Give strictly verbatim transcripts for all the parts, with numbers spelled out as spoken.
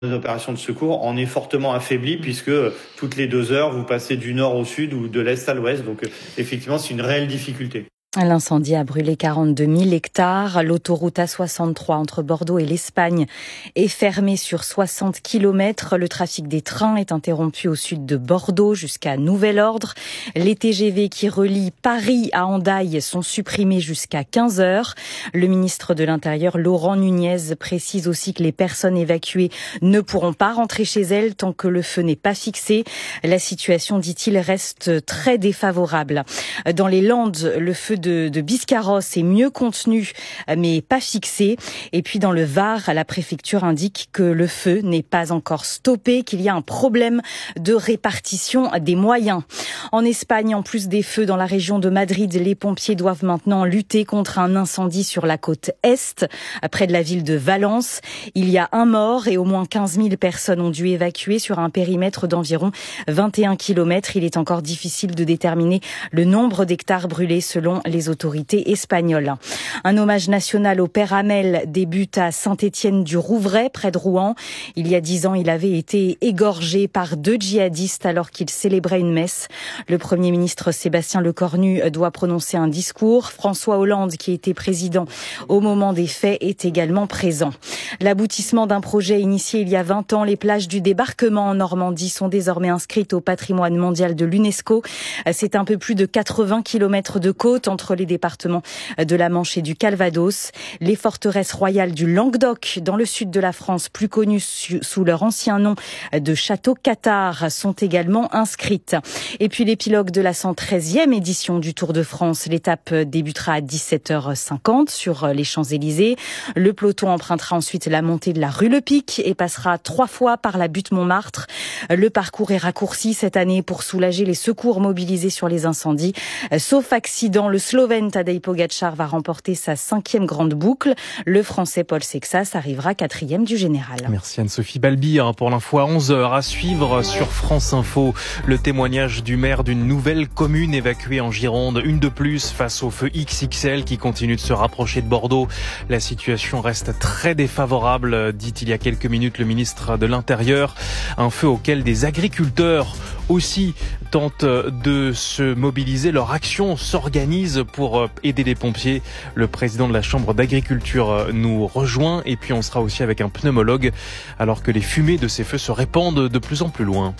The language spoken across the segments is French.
Nos opérations de secours en est fortement affaiblie puisque toutes les deux heures, vous passez du nord au sud ou de l'est à l'ouest. Donc effectivement, c'est une réelle difficulté. L'incendie a brûlé quarante-deux mille hectares. L'autoroute A soixante-trois entre Bordeaux et l'Espagne est fermée sur soixante kilomètres. Le trafic des trains est interrompu au sud de Bordeaux jusqu'à nouvel ordre. Les T G V qui relient Paris à Hendaye sont supprimés jusqu'à quinze heures. Le ministre de l'Intérieur, Laurent Nunez, précise aussi que les personnes évacuées ne pourront pas rentrer chez elles tant que le feu n'est pas fixé. La situation, dit-il, reste très défavorable. Dans les Landes, le feu de, de Biscarrosse est mieux contenu, mais pas fixé. Et puis dans le Var, la préfecture indique que le feu n'est pas encore stoppé, qu'il y a un problème de répartition des moyens. En Espagne, en plus des feux dans la région de Madrid, les pompiers doivent maintenant lutter contre un incendie sur la côte est, près de la ville de Valence. Il y a un mort et au moins quinze mille personnes ont dû évacuer sur un périmètre d'environ vingt et un kilomètres. Il est encore difficile de déterminer le nombre d'hectares brûlés selon les autorités espagnoles. Un hommage national au père Hamel débute à Saint-Étienne-du-Rouvray, près de Rouen. Il y a dix ans, il avait été égorgé par deux djihadistes alors qu'il célébrait une messe. Le Premier ministre Sébastien Lecornu doit prononcer un discours. François Hollande, qui était président au moment des faits, est également présent. L'aboutissement d'un projet initié il y a vingt ans, les plages du débarquement en Normandie sont désormais inscrites au patrimoine mondial de l'UNESCO. C'est un peu plus de quatre-vingts kilomètres de côte entre les départements de la Manche et du Calvados. Les forteresses royales du Languedoc, dans le sud de la France, plus connues sous leur ancien nom de château Cathare, sont également inscrites. Et puis l'épilogue de la cent treizième édition du Tour de France. L'étape débutera à dix-sept heures cinquante sur les Champs-Élysées. Le peloton empruntera ensuite la montée de la rue Le Pic et passera trois fois par la butte Montmartre. Le parcours est raccourci cette année pour soulager les secours mobilisés sur les incendies. Sauf accident, le Slovène Tadej Pogačar va remporter sa cinquième grande boucle. Le Français Paul Sexas arrivera quatrième du général. Merci Anne-Sophie Balbi pour l'info à onze heures. À suivre sur France Info, le témoignage du maire d'une nouvelle commune évacuée en Gironde. Une de plus face au feu X X L qui continue de se rapprocher de Bordeaux. La situation reste très défavorable, dit il y a quelques minutes le ministre de l'Intérieur. Un feu auquel des agriculteurs aussi tentent de se mobiliser. Leur action s'organise pour aider les pompiers. Le président de la Chambre d'agriculture nous rejoint et puis on sera aussi avec un pneumologue alors que les fumées de ces feux se répandent de plus en plus loin.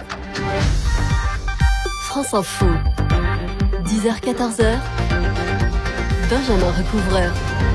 France Info, dix heures quatorze heures, Benjamin Recouvreur.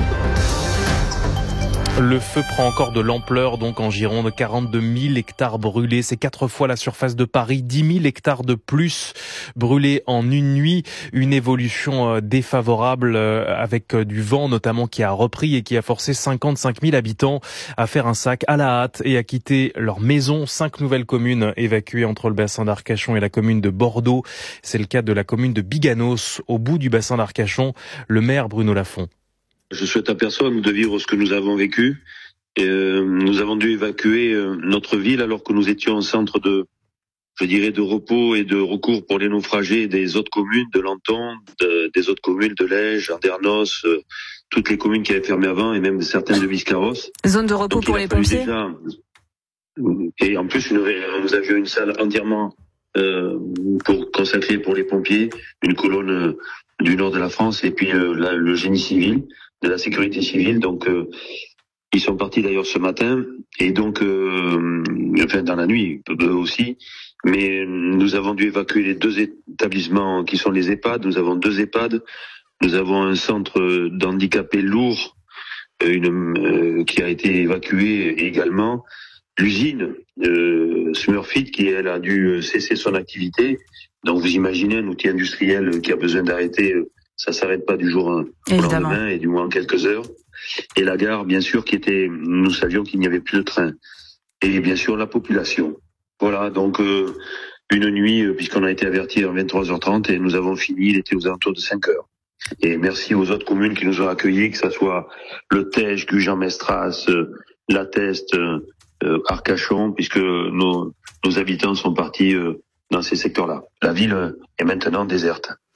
Le feu prend encore de l'ampleur donc en Gironde, quarante-deux mille hectares brûlés, c'est quatre fois la surface de Paris, dix mille hectares de plus brûlés en une nuit, une évolution défavorable avec du vent notamment qui a repris et qui a forcé cinquante-cinq mille habitants à faire un sac à la hâte et à quitter leur maison. Cinq nouvelles communes évacuées entre le bassin d'Arcachon et la commune de Bordeaux. C'est le cas de la commune de Biganos, au bout du bassin d'Arcachon. Le maire Bruno Lafont. Je souhaite à personne de vivre ce que nous avons vécu. Et euh, nous avons dû évacuer euh, notre ville alors que nous étions en centre de, je dirais, de repos et de recours pour les naufragés des autres communes, de Lanton, de, des autres communes de Lège, Andernos, euh, toutes les communes qui avaient fermé avant et même certaines de Biscarrosse. Zone de repos Donc, pour les pompiers. Déjà, et en plus, nous, nous avions une salle entièrement euh, pour consacrée pour les pompiers, une colonne euh, du nord de la France et puis euh, la, le génie civil, de la sécurité civile. Donc euh, ils sont partis d'ailleurs ce matin et donc euh, enfin dans la nuit eux aussi. Mais nous avons dû évacuer les deux établissements qui sont les EHPAD. Nous avons deux EHPAD. Nous avons un centre d'handicapés lourds une, euh, qui a été évacué également. L'usine euh, Smurfit qui elle a dû cesser son activité. Donc vous imaginez un outil industriel qui a besoin d'arrêter, ça s'arrête pas du jour au lendemain et du moins en quelques heures. Et la gare, bien sûr, qui était, nous savions qu'il n'y avait plus de train. Et bien sûr la population. Voilà, donc euh, une nuit, puisqu'on a été averti à vingt-trois heures trente et nous avons fini, il était aux alentours de cinq heures. Et merci aux autres communes qui nous ont accueillis, que ce soit le Tej, Gujan-Mestras, euh, La Teste, euh, Arcachon, puisque nos, nos habitants sont partis euh, dans ces secteurs-là. La ville est maintenant déserte.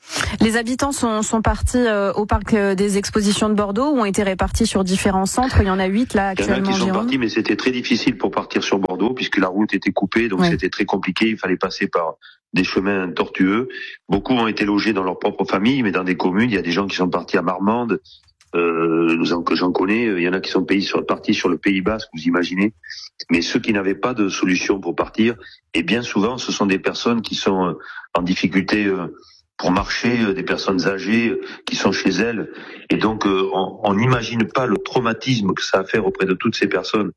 Les habitants sont, sont partis euh, au parc des expositions de Bordeaux ou ont été répartis sur différents centres. Il y en a huit là actuellement. Il y en a qui sont partis, mais c'était très difficile pour partir sur Bordeaux puisque la route était coupée, donc ouais. C'était très compliqué. Il fallait passer par des chemins tortueux. Beaucoup ont été logés dans leur propre famille, mais dans des communes. Il y a des gens qui sont partis à Marmande, euh, que j'en connais. Il y en a qui sont pays sur, partis sur le Pays Basque, vous imaginez. Mais ceux qui n'avaient pas de solution pour partir, et bien souvent, ce sont des personnes qui sont en difficulté euh, pour marcher, des personnes âgées qui sont chez elles. Et donc, euh, on n'imagine pas le traumatisme que ça a fait auprès de toutes ces personnes.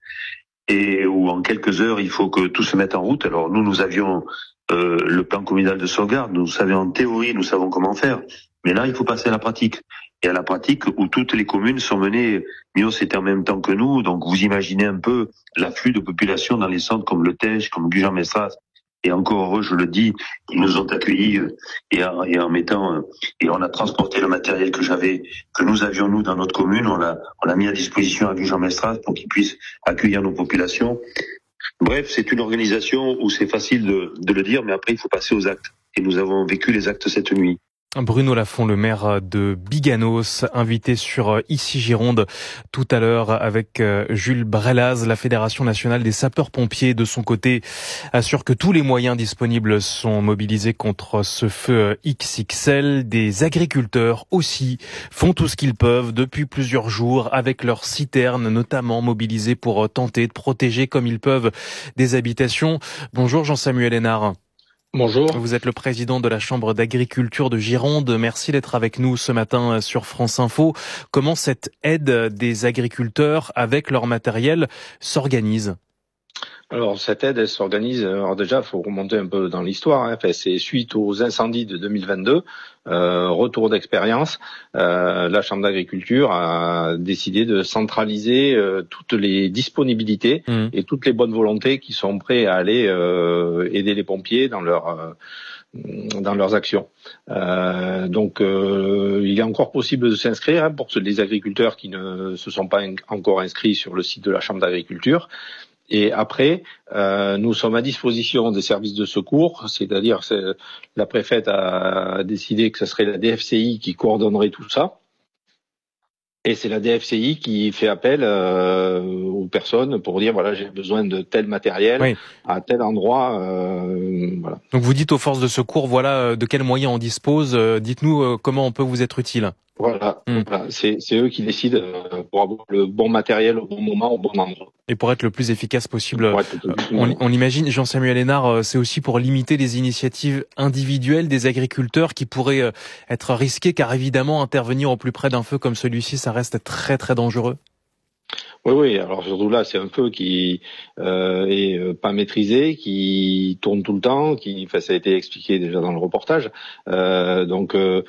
Et où en quelques heures, il faut que tout se mette en route. Alors nous, nous avions euh, le plan communal de sauvegarde. Nous savions en théorie, nous savons comment faire. Mais là, il faut passer à la pratique. Et à la pratique où toutes les communes sont menées, Mios était en même temps que nous. Donc vous imaginez un peu l'afflux de population dans les centres comme le Tej, comme Gujan-Mestras. Et encore heureux, je le dis, ils nous ont accueillis et en, et en mettant et on a transporté le matériel que j'avais, que nous avions nous dans notre commune, on l'a, on l'a mis à disposition à Gujan-Mestras pour qu'ils puissent accueillir nos populations. Bref, c'est une organisation où c'est facile de, de le dire, mais après il faut passer aux actes. Et nous avons vécu les actes cette nuit. Bruno Lafont, le maire de Biganos, invité sur Ici Gironde tout à l'heure avec Jules Brelaz. La Fédération nationale des sapeurs-pompiers, de son côté, assure que tous les moyens disponibles sont mobilisés contre ce feu X X L. Des agriculteurs aussi font tout ce qu'ils peuvent depuis plusieurs jours avec leurs citernes, notamment mobilisées pour tenter de protéger comme ils peuvent des habitations. Bonjour Jean-Samuel Hénard. Bonjour. Vous êtes le président de la Chambre d'agriculture de Gironde. Merci d'être avec nous ce matin sur France Info. Comment cette aide des agriculteurs avec leur matériel s'organise ? Alors cette aide, elle s'organise. Alors déjà, il faut remonter un peu dans l'histoire. Hein. Enfin, c'est suite aux incendies de deux mille vingt-deux, euh, retour d'expérience. Euh, la Chambre d'agriculture a décidé de centraliser euh, toutes les disponibilités mmh. et toutes les bonnes volontés qui sont prêts à aller euh, aider les pompiers dans leur euh, dans leurs actions. Euh, donc, euh, il est encore possible de s'inscrire hein, pour les agriculteurs qui ne se sont pas in- encore inscrits sur le site de la Chambre d'agriculture. Et après, euh, nous sommes à disposition des services de secours, c'est-à-dire c'est, la préfète a décidé que ce serait la D F C I qui coordonnerait tout ça. Et c'est la D F C I qui fait appel euh, aux personnes pour dire voilà j'ai besoin de tel matériel oui. à tel endroit. Euh, voilà. Donc vous dites aux forces de secours voilà de quels moyens on dispose. Dites-nous euh, comment on peut vous être utile. Voilà, mmh. voilà. C'est, c'est eux qui décident euh, pour avoir le bon matériel au bon moment, au bon endroit. Et pour être le plus efficace possible, euh, on, on l'imagine, Jean-Samuel Hénard, c'est aussi pour limiter les initiatives individuelles des agriculteurs qui pourraient euh, être risquées, car évidemment, intervenir au plus près d'un feu comme celui-ci, ça reste très très dangereux. Oui, oui. Alors surtout là, c'est un feu qui euh, est euh, pas maîtrisé, qui tourne tout le temps, qui, enfin, ça a été expliqué déjà dans le reportage. Euh, donc euh,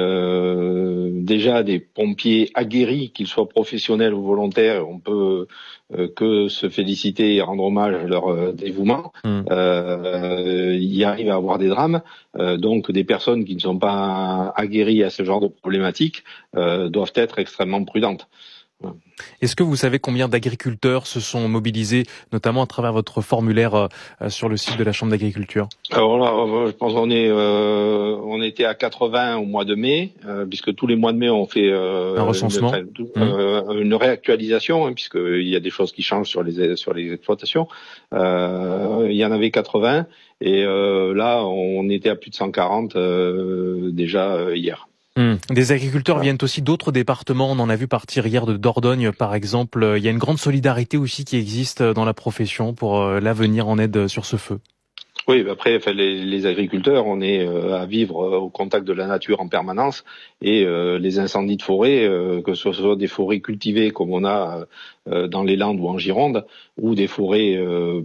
euh, déjà des pompiers aguerris, qu'ils soient professionnels ou volontaires, on peut euh, que se féliciter et rendre hommage à leur euh, dévouement. Mmh. Euh, il arrive à avoir des drames. Euh, donc des personnes qui ne sont pas aguerries à ce genre de problématiques euh, doivent être extrêmement prudentes. Est-ce que vous savez combien d'agriculteurs se sont mobilisés, notamment à travers votre formulaire euh, sur le site de la Chambre d'agriculture ? Alors là, je pense qu'on est, euh, on était à quatre-vingts au mois de mai, euh, puisque tous les mois de mai on fait euh, un recensement, une, euh, une réactualisation, hein, puisqu'il y a des choses qui changent sur les sur les exploitations. Euh, il y en avait quatre-vingts et euh, là on était à plus de cent quarante euh, déjà euh, hier. Des agriculteurs viennent aussi d'autres départements. On en a vu partir hier de Dordogne, par exemple. Il y a une grande solidarité aussi qui existe dans la profession pour l'avenir en aide sur ce feu. Oui, après, enfin, les, les agriculteurs, on est euh, à vivre euh, au contact de la nature en permanence et euh, les incendies de forêt, euh, que ce soit des forêts cultivées comme on a euh, dans les Landes ou en Gironde, ou des forêts euh,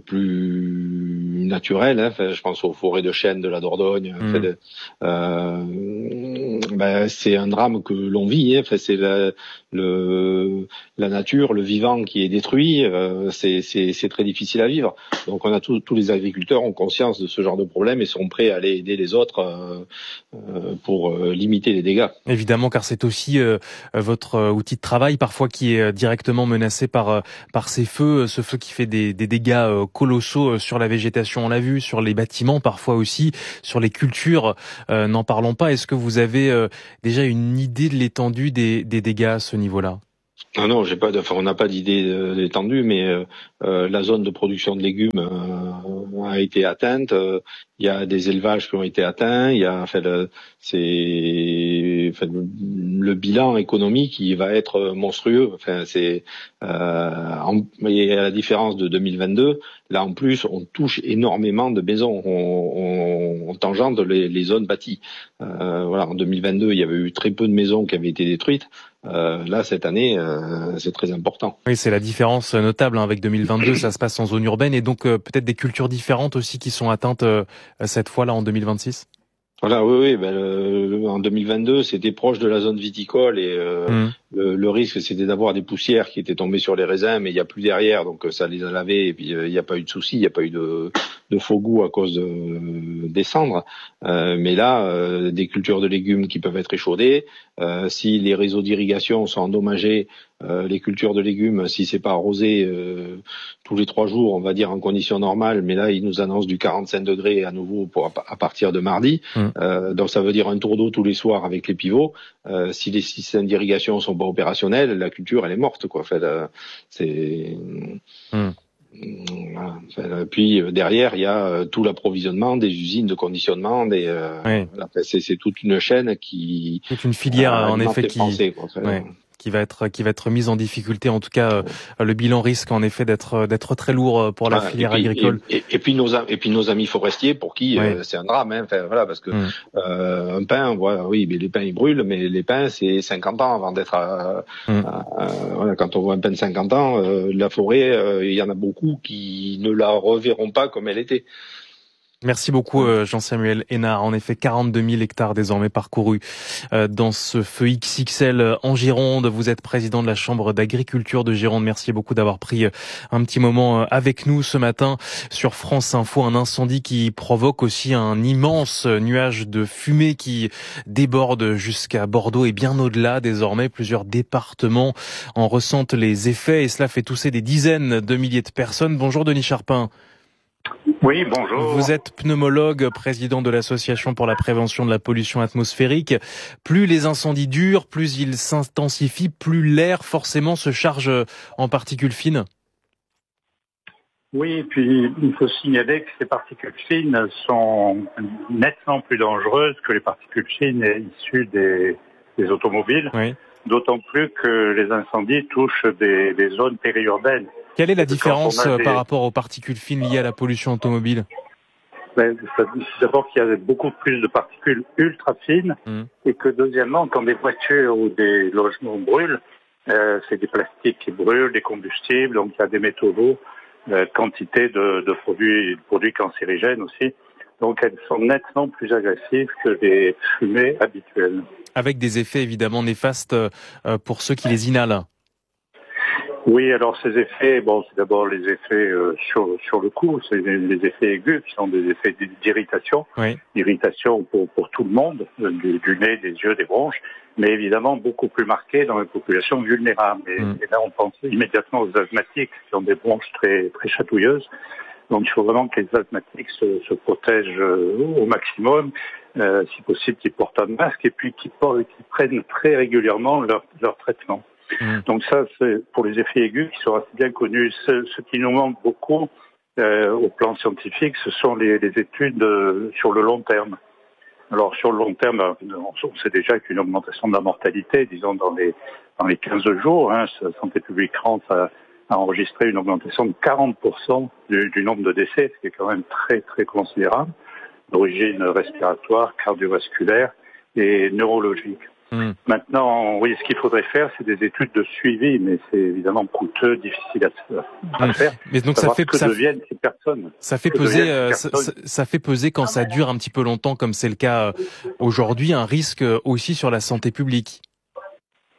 plus naturelles, hein, enfin, je pense aux forêts de chênes de la Dordogne, mmh. enfin, de, euh, ben, c'est un drame que l'on vit, hein, enfin, c'est la, le, la nature, le vivant qui est détruit, euh, c'est, c'est, c'est très difficile à vivre. Donc on a tous, tous les agriculteurs ont conscience de ce genre de problème et sont prêts à aller aider les autres euh, euh, pour euh, limiter les dégâts. Évidemment, car c'est aussi euh, votre outil de travail parfois qui est directement menacé par par ces feux, ce feu qui fait des, des dégâts colossaux sur la végétation, on l'a vu, sur les bâtiments parfois aussi, sur les cultures. Euh, n'en parlons pas. Est-ce que vous avez euh, déjà une idée de l'étendue des, des dégâts à ce niveau-là ? Ah non, j'ai pas de, enfin, on n'a pas d'idée d'étendue, mais euh, euh, la zone de production de légumes euh, a été atteinte. Il euh, y a des élevages qui ont été atteints. Il y a, enfin, le, c'est, enfin, le, le bilan économique, il va être monstrueux. Enfin, c'est, euh, en, et à la différence de deux mille vingt-deux, là en plus, on touche énormément de maisons. On, on, on tangente les, les zones bâties. Euh, voilà, en deux mille vingt-deux, il y avait eu très peu de maisons qui avaient été détruites. Euh, là, cette année, euh, c'est très important. Oui, c'est la différence notable hein, avec deux mille vingt-deux, ça se passe en zone urbaine et donc euh, peut-être des cultures différentes aussi qui sont atteintes euh, cette fois-là en deux mille vingt-six. Voilà, oui, oui. Ben, le, en deux mille vingt-deux, c'était proche de la zone viticole et euh, mmh. le, le risque, c'était d'avoir des poussières qui étaient tombées sur les raisins, mais il n'y a plus derrière, donc ça les a lavés et puis il n'y a pas eu de souci, il n'y a pas eu de, de faux goût à cause de, des cendres. Euh, mais là, euh, des cultures de légumes qui peuvent être échaudées, euh, si les réseaux d'irrigation sont endommagés, euh, les cultures de légumes, si c'est pas arrosé euh, tous les trois jours, on va dire en conditions normales, mais là, ils nous annoncent du quarante-cinq degrés à nouveau pour à partir de mardi. Mmh. Euh, donc ça veut dire un tour d'eau tous les soirs avec les pivots. Euh, si les systèmes d'irrigation sont pas opérationnels, la culture elle est morte quoi. Enfin, là, c'est mmh. Voilà. Enfin, puis derrière il y a tout l'approvisionnement des usines de conditionnement, des euh, oui. voilà, c'est, c'est toute une chaîne qui c'est une filière euh, en effet qui français, quoi. Enfin, ouais. qui va être qui va être mise en difficulté. En tout cas, euh, le bilan risque en effet d'être d'être très lourd pour la ah, filière et puis, agricole. Et, et, et puis nos et puis nos amis forestiers pour qui oui. euh, c'est un drame. Hein. Enfin voilà, parce que mmh. euh, un pin, voilà, oui, mais les pins ils brûlent, mais les pins c'est cinquante ans avant d'être. À, mmh. à, à, voilà, quand on voit un pin de cinquante ans, euh, la forêt, euh, il y en a beaucoup qui ne la reverront pas comme elle était. Merci beaucoup Jean-Samuel Hénard. En effet, quarante-deux mille hectares désormais parcourus dans ce feu X X L en Gironde. Vous êtes président de la Chambre d'agriculture de Gironde. Merci beaucoup d'avoir pris un petit moment avec nous ce matin sur France Info. Un incendie qui provoque aussi un immense nuage de fumée qui déborde jusqu'à Bordeaux et bien au-delà. Désormais, plusieurs départements en ressentent les effets et cela fait tousser des dizaines de milliers de personnes. Bonjour Denis Charpin. Oui, bonjour. Vous êtes pneumologue, président de l'Association pour la prévention de la pollution atmosphérique. Plus les incendies durent, plus ils s'intensifient, plus l'air forcément se charge en particules fines. Oui, et puis il faut signaler que ces particules fines sont nettement plus dangereuses que les particules fines issues des, des automobiles, oui. D'autant plus que les incendies touchent des, des zones périurbaines. Quelle est la différence des... par rapport aux particules fines liées à la pollution automobile ? Ben, d'abord qu'il y a beaucoup plus de particules ultra fines mmh. et que deuxièmement, quand des voitures ou des logements brûlent, euh, c'est des plastiques qui brûlent, des combustibles, donc il y a des métaux lourds, euh, quantité de, de produits, de produits cancérigènes aussi. Donc elles sont nettement plus agressives que les fumées habituelles. Avec des effets évidemment néfastes pour ceux qui les inhalent. Oui, alors ces effets, bon, c'est d'abord les effets euh, sur sur le cou, c'est les, les effets aigus qui sont des effets d'irritation, oui. Irritation pour pour tout le monde, du, du nez, des yeux, des bronches, mais évidemment beaucoup plus marqués dans les populations vulnérables. Et, mmh. et là, on pense immédiatement aux asthmatiques qui ont des bronches très très chatouilleuses. Donc, il faut vraiment que les asthmatiques se, se protègent euh, au maximum, euh, si possible, qu'ils portent un masque et puis qu'ils, qu'ils prennent très régulièrement leur leur traitement. Mmh. Donc ça, c'est pour les effets aigus qui sont assez bien connus. Ce, ce qui nous manque beaucoup euh, au plan scientifique, ce sont les, les études euh, sur le long terme. Alors sur le long terme, on sait déjà qu'une augmentation de la mortalité, disons dans les dans les quinze jours, hein, Santé publique France a, a enregistré une augmentation de quarante pour cent du, du nombre de décès, ce qui est quand même très très considérable, d'origine respiratoire, cardiovasculaire et neurologique. Mmh. Maintenant, oui, ce qu'il faudrait faire, c'est des études de suivi, mais c'est évidemment coûteux, difficile à, à mmh. faire. Mais donc ça fait que ça deviennent ces personnes. Ça fait peser, euh, ça, ça fait peser quand ça dure un petit peu longtemps, comme c'est le cas aujourd'hui, un risque aussi sur la santé publique.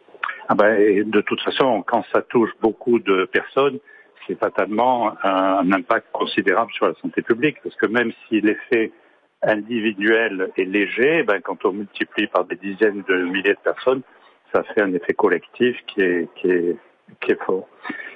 Ah ben, et de toute façon, quand ça touche beaucoup de personnes, c'est fatalement un, un impact considérable sur la santé publique, parce que même si l'effet individuel est léger, ben, quand on multiplie par des dizaines de milliers de personnes, ça fait un effet collectif qui est, qui est, qui est fort.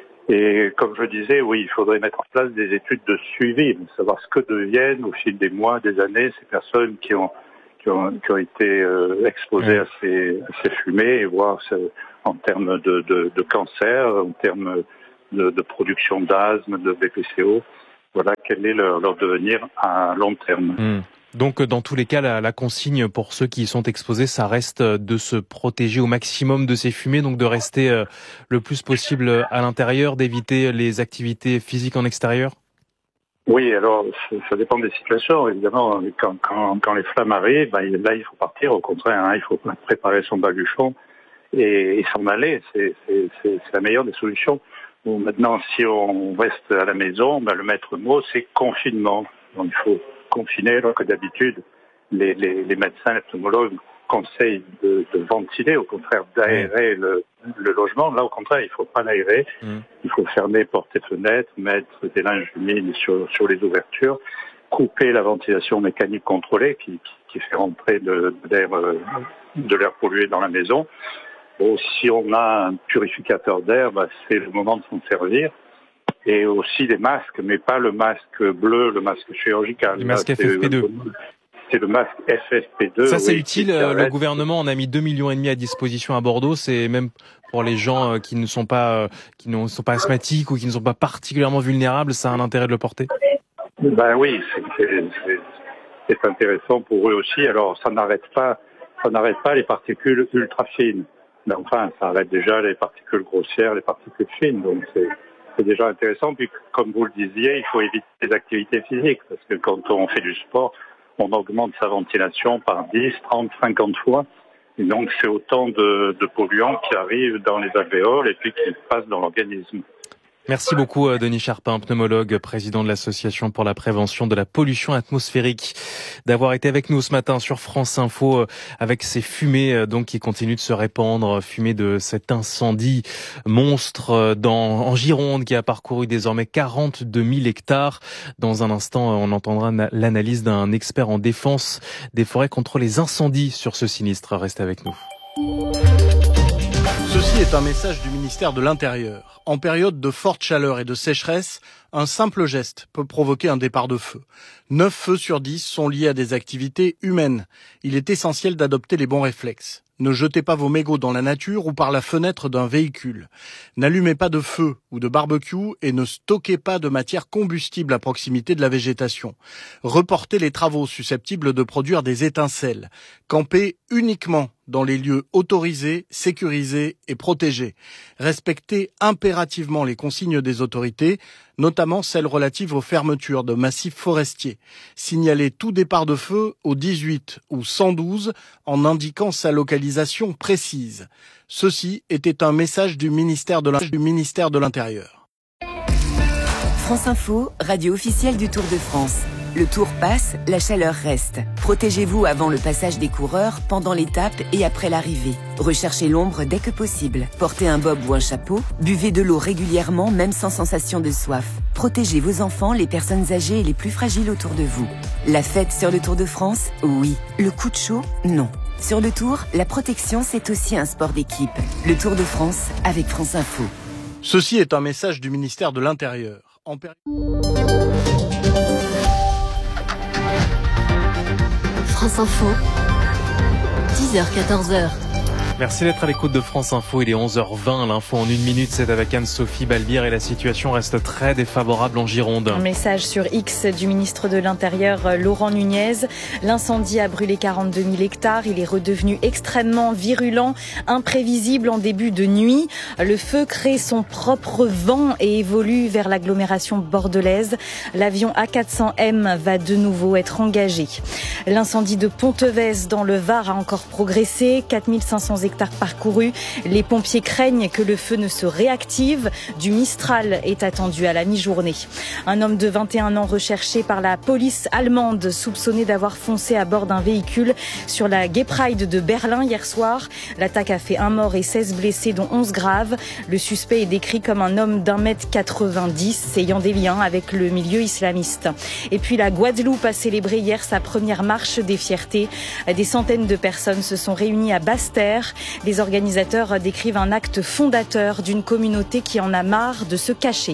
Et comme je disais, oui, il faudrait mettre en place des études de suivi, savoir ce que deviennent au fil des mois, des années, ces personnes qui ont, qui ont, qui ont été euh, exposées à ces, à ces fumées, et voir ce, en termes de, de, de cancer, en termes de, de production d'asthme, de B P C O, voilà quel est leur, leur devenir à long terme. Mmh. Donc, dans tous les cas, la, la consigne pour ceux qui y sont exposés, ça reste de se protéger au maximum de ces fumées, donc de rester euh, le plus possible à l'intérieur, d'éviter les activités physiques en extérieur. Oui, alors ça dépend des situations. Évidemment, quand, quand, quand les flammes arrivent, ben, là il faut partir. Au contraire, hein, il faut préparer son baluchon et, et s'en aller. C'est, c'est, c'est, c'est la meilleure des solutions. Bon, maintenant, si on reste à la maison, ben, le maître mot, c'est confinement. Donc il faut confiner, alors que d'habitude, les, les, les médecins, les pneumologues conseillent de, de ventiler, au contraire d'aérer mmh. le, le logement. Là, au contraire, il ne faut pas l'aérer. Mmh. Il faut fermer portes et fenêtres, mettre des linges humides sur, sur les ouvertures, couper la ventilation mécanique contrôlée qui, qui, qui fait rentrer de, de, l'air, de l'air pollué dans la maison. Bon, si on a un purificateur d'air, bah, c'est le moment de s'en servir. Et aussi des masques, mais pas le masque bleu, le masque chirurgical. Le masque Là, F F P deux. C'est le masque F F P deux. Ça, c'est oui, utile. Le gouvernement en a mis deux millions et demi à disposition à Bordeaux. C'est même pour les gens qui ne sont pas, qui ne sont pas asthmatiques ou qui ne sont pas particulièrement vulnérables. Ça a un intérêt de le porter. Ben oui, c'est, c'est, c'est, c'est intéressant pour eux aussi. Alors, ça n'arrête pas, ça n'arrête pas les particules ultra fines. Mais enfin, ça arrête déjà les particules grossières, les particules fines. Donc, c'est, c'est déjà intéressant. Puis, comme vous le disiez, il faut éviter les activités physiques. Parce que quand on fait du sport, on augmente sa ventilation par dix, trente, cinquante fois. Et donc, c'est autant de, de polluants qui arrivent dans les alvéoles et puis qui passent dans l'organisme. Merci beaucoup Denis Charpin, pneumologue, président de l'association pour la prévention de la pollution atmosphérique, d'avoir été avec nous ce matin sur France Info avec ces fumées donc qui continuent de se répandre, fumées de cet incendie monstre dans en Gironde qui a parcouru désormais quarante-deux mille hectares. Dans un instant, on entendra l'analyse d'un expert en défense des forêts contre les incendies sur ce sinistre. Restez avec nous. Ceci est un message du ministère de l'Intérieur. En période de forte chaleur et de sécheresse, un simple geste peut provoquer un départ de feu. neuf feux sur dix sont liés à des activités humaines. Il est essentiel d'adopter les bons réflexes. Ne jetez pas vos mégots dans la nature ou par la fenêtre d'un véhicule. N'allumez pas de feu ou de barbecue et ne stockez pas de matière combustible à proximité de la végétation. Reportez les travaux susceptibles de produire des étincelles. Campez uniquement dans les lieux autorisés, sécurisés et protégés. Respectez impérativement les consignes des autorités, notamment celles relatives aux fermetures de massifs forestiers. Signalez tout départ de feu au dix-huit ou cent douze en indiquant sa localisation précise. Ceci était un message du ministère de l'Intérieur. France Info, radio officielle du Tour de France. Le Tour passe, la chaleur reste. Protégez-vous avant le passage des coureurs, pendant l'étape et après l'arrivée. Recherchez l'ombre dès que possible. Portez un bob ou un chapeau. Buvez de l'eau régulièrement, même sans sensation de soif. Protégez vos enfants, les personnes âgées et les plus fragiles autour de vous. La fête sur le Tour de France, oui. Le coup de chaud, non. Sur le Tour, la protection, c'est aussi un sport d'équipe. Le Tour de France avec France Info. Ceci est un message du ministère de l'Intérieur. En péri- France Info, dix heures quatorze heures. Merci d'être à l'écoute de France Info, il est onze heures vingt, l'info en une minute, c'est avec Anne-Sophie Balbir et la situation reste très défavorable en Gironde. Un message sur X du ministre de l'Intérieur Laurent Nunez. L'incendie a brûlé quarante-deux mille hectares, il est redevenu extrêmement virulent, imprévisible en début de nuit. Le feu crée son propre vent et évolue vers l'agglomération bordelaise. L'avion A quatre cents M va de nouveau être engagé. L'incendie de Ponteves dans le Var a encore progressé, quatre mille cinq cents hectares hectares parcourus. Les pompiers craignent que le feu ne se réactive. Du Mistral est attendu à la mi-journée. Un homme de vingt et un ans recherché par la police allemande, soupçonné d'avoir foncé à bord d'un véhicule sur la Gay Pride de Berlin hier soir. L'attaque a fait un mort et seize blessés, dont onze graves. Le suspect est décrit comme un homme d'un mètre quatre-vingt-dix, ayant des liens avec le milieu islamiste. Et puis la Guadeloupe a célébré hier sa première marche des fiertés. Des centaines de personnes se sont réunies à Basse-Terre. Les organisateurs décrivent un acte fondateur d'une communauté qui en a marre de se cacher.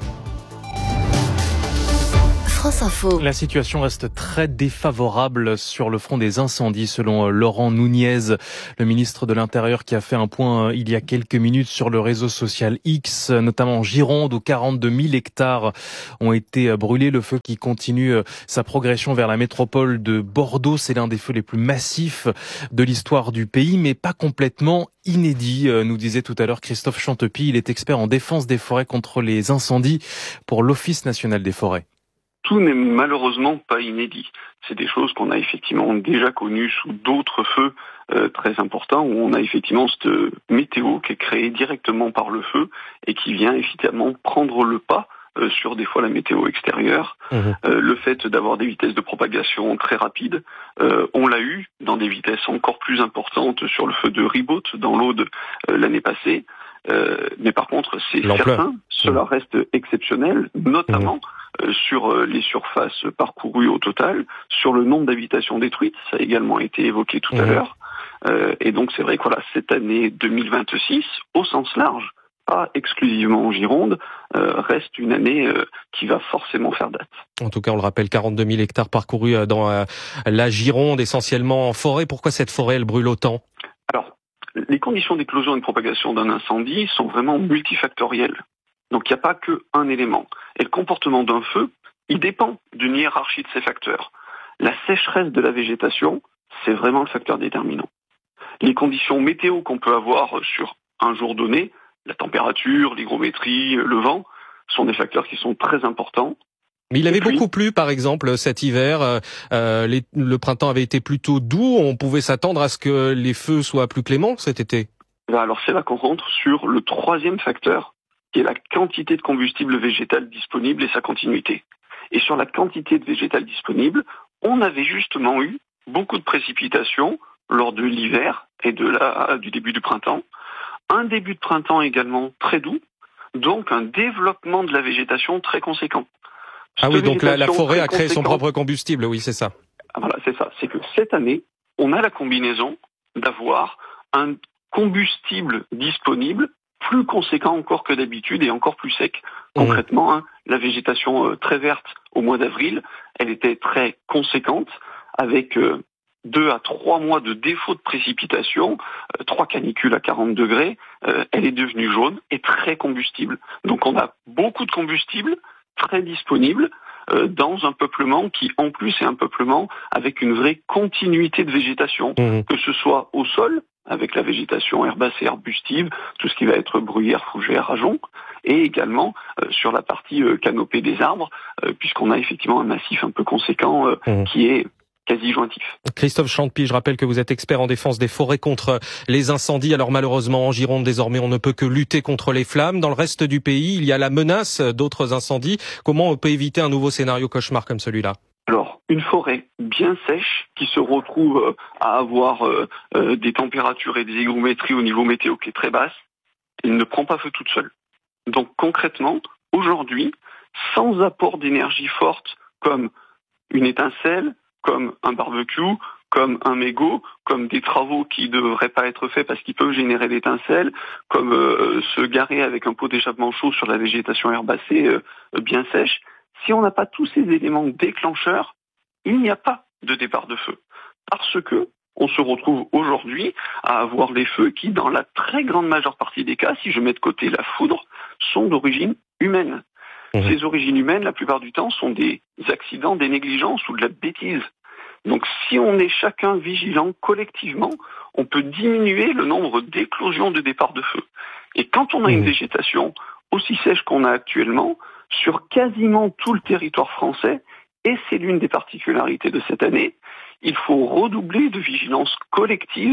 France Info. La situation reste très défavorable sur le front des incendies, selon Laurent Nunez, le ministre de l'Intérieur, qui a fait un point il y a quelques minutes sur le réseau social X, notamment en Gironde, où quarante-deux mille hectares ont été brûlés. Le feu qui continue sa progression vers la métropole de Bordeaux, c'est l'un des feux les plus massifs de l'histoire du pays, mais pas complètement inédit, nous disait tout à l'heure Christophe Chantepie. Il est expert en défense des forêts contre les incendies pour l'Office national des forêts. Tout n'est malheureusement pas inédit. C'est des choses qu'on a effectivement déjà connues sous d'autres feux euh, très importants, où on a effectivement cette météo qui est créée directement par le feu et qui vient évidemment prendre le pas euh, sur des fois la météo extérieure. Mmh. Euh, le fait d'avoir des vitesses de propagation très rapides, euh, on l'a eu dans des vitesses encore plus importantes sur le feu de Ribaute dans l'Aude euh, l'année passée. Euh, mais par contre, c'est certain, cela reste exceptionnel, notamment mmh. euh, sur euh, les surfaces parcourues au total, sur le nombre d'habitations détruites, ça a également été évoqué tout mmh. à l'heure. Euh, et donc c'est vrai que voilà, cette année deux mille vingt-six, au sens large, pas exclusivement en Gironde, euh, reste une année euh, qui va forcément faire date. En tout cas, on le rappelle, quarante-deux mille hectares parcourus dans euh, la Gironde, essentiellement en forêt. Pourquoi cette forêt, elle brûle autant ? Alors, les conditions d'éclosion et de propagation d'un incendie sont vraiment multifactorielles. Donc il n'y a pas qu'un élément. Et le comportement d'un feu, il dépend d'une hiérarchie de ces facteurs. La sécheresse de la végétation, c'est vraiment le facteur déterminant. Les conditions météo qu'on peut avoir sur un jour donné, la température, l'hygrométrie, le vent, sont des facteurs qui sont très importants. Mais il avait puis, beaucoup plu, par exemple, cet hiver. Euh, les, le printemps avait été plutôt doux. On pouvait s'attendre à ce que les feux soient plus cléments cet été. Alors c'est là qu'on rentre sur le troisième facteur, qui est la quantité de combustible végétal disponible et sa continuité. Et sur la quantité de végétal disponible, on avait justement eu beaucoup de précipitations lors de l'hiver et de la, du début du printemps. Un début de printemps également très doux, donc un développement de la végétation très conséquent. Ah oui, donc la, la forêt a créé son propre combustible, oui, c'est ça. Voilà, c'est ça. C'est que cette année, on a la combinaison d'avoir un combustible disponible plus conséquent encore que d'habitude et encore plus sec. Concrètement, mmh. hein, la végétation euh, très verte au mois d'avril, elle était très conséquente avec euh, deux à trois mois de défaut de précipitation, euh, trois canicules à quarante degrés, euh, elle est devenue jaune et très combustible. Donc on a beaucoup de combustible très disponible euh, dans un peuplement qui en plus est un peuplement avec une vraie continuité de végétation, mmh. que ce soit au sol, avec la végétation herbacée arbustive, tout ce qui va être bruyère, fougère, ajonc, et également euh, sur la partie euh, canopée des arbres, euh, puisqu'on a effectivement un massif un peu conséquent euh, mmh. qui est quasi jointif. Christophe Chantepie, je rappelle que vous êtes expert en défense des forêts contre les incendies. Alors malheureusement, en Gironde, désormais, on ne peut que lutter contre les flammes. Dans le reste du pays, il y a la menace d'autres incendies. Comment on peut éviter un nouveau scénario cauchemar comme celui-là ? Alors, une forêt bien sèche qui se retrouve à avoir euh, euh, des températures et des hygrométries au niveau météo qui est très basse, elle ne prend pas feu toute seule. Donc concrètement, aujourd'hui, sans apport d'énergie forte comme une étincelle, comme un barbecue, comme un mégot, comme des travaux qui ne devraient pas être faits parce qu'ils peuvent générer l'étincelle, comme euh, se garer avec un pot d'échappement chaud sur la végétation herbacée euh, bien sèche. Si on n'a pas tous ces éléments déclencheurs, il n'y a pas de départ de feu. Parce que on se retrouve aujourd'hui à avoir les feux qui, dans la très grande majeure partie des cas, si je mets de côté la foudre, sont d'origine humaine. Mmh. Ces origines humaines, la plupart du temps, sont des accidents, des négligences ou de la bêtise. Donc si on est chacun vigilant collectivement, on peut diminuer le nombre d'éclosions de départ de feu. Et quand on a une végétation aussi sèche qu'on a actuellement, sur quasiment tout le territoire français, et c'est l'une des particularités de cette année, il faut redoubler de vigilance collective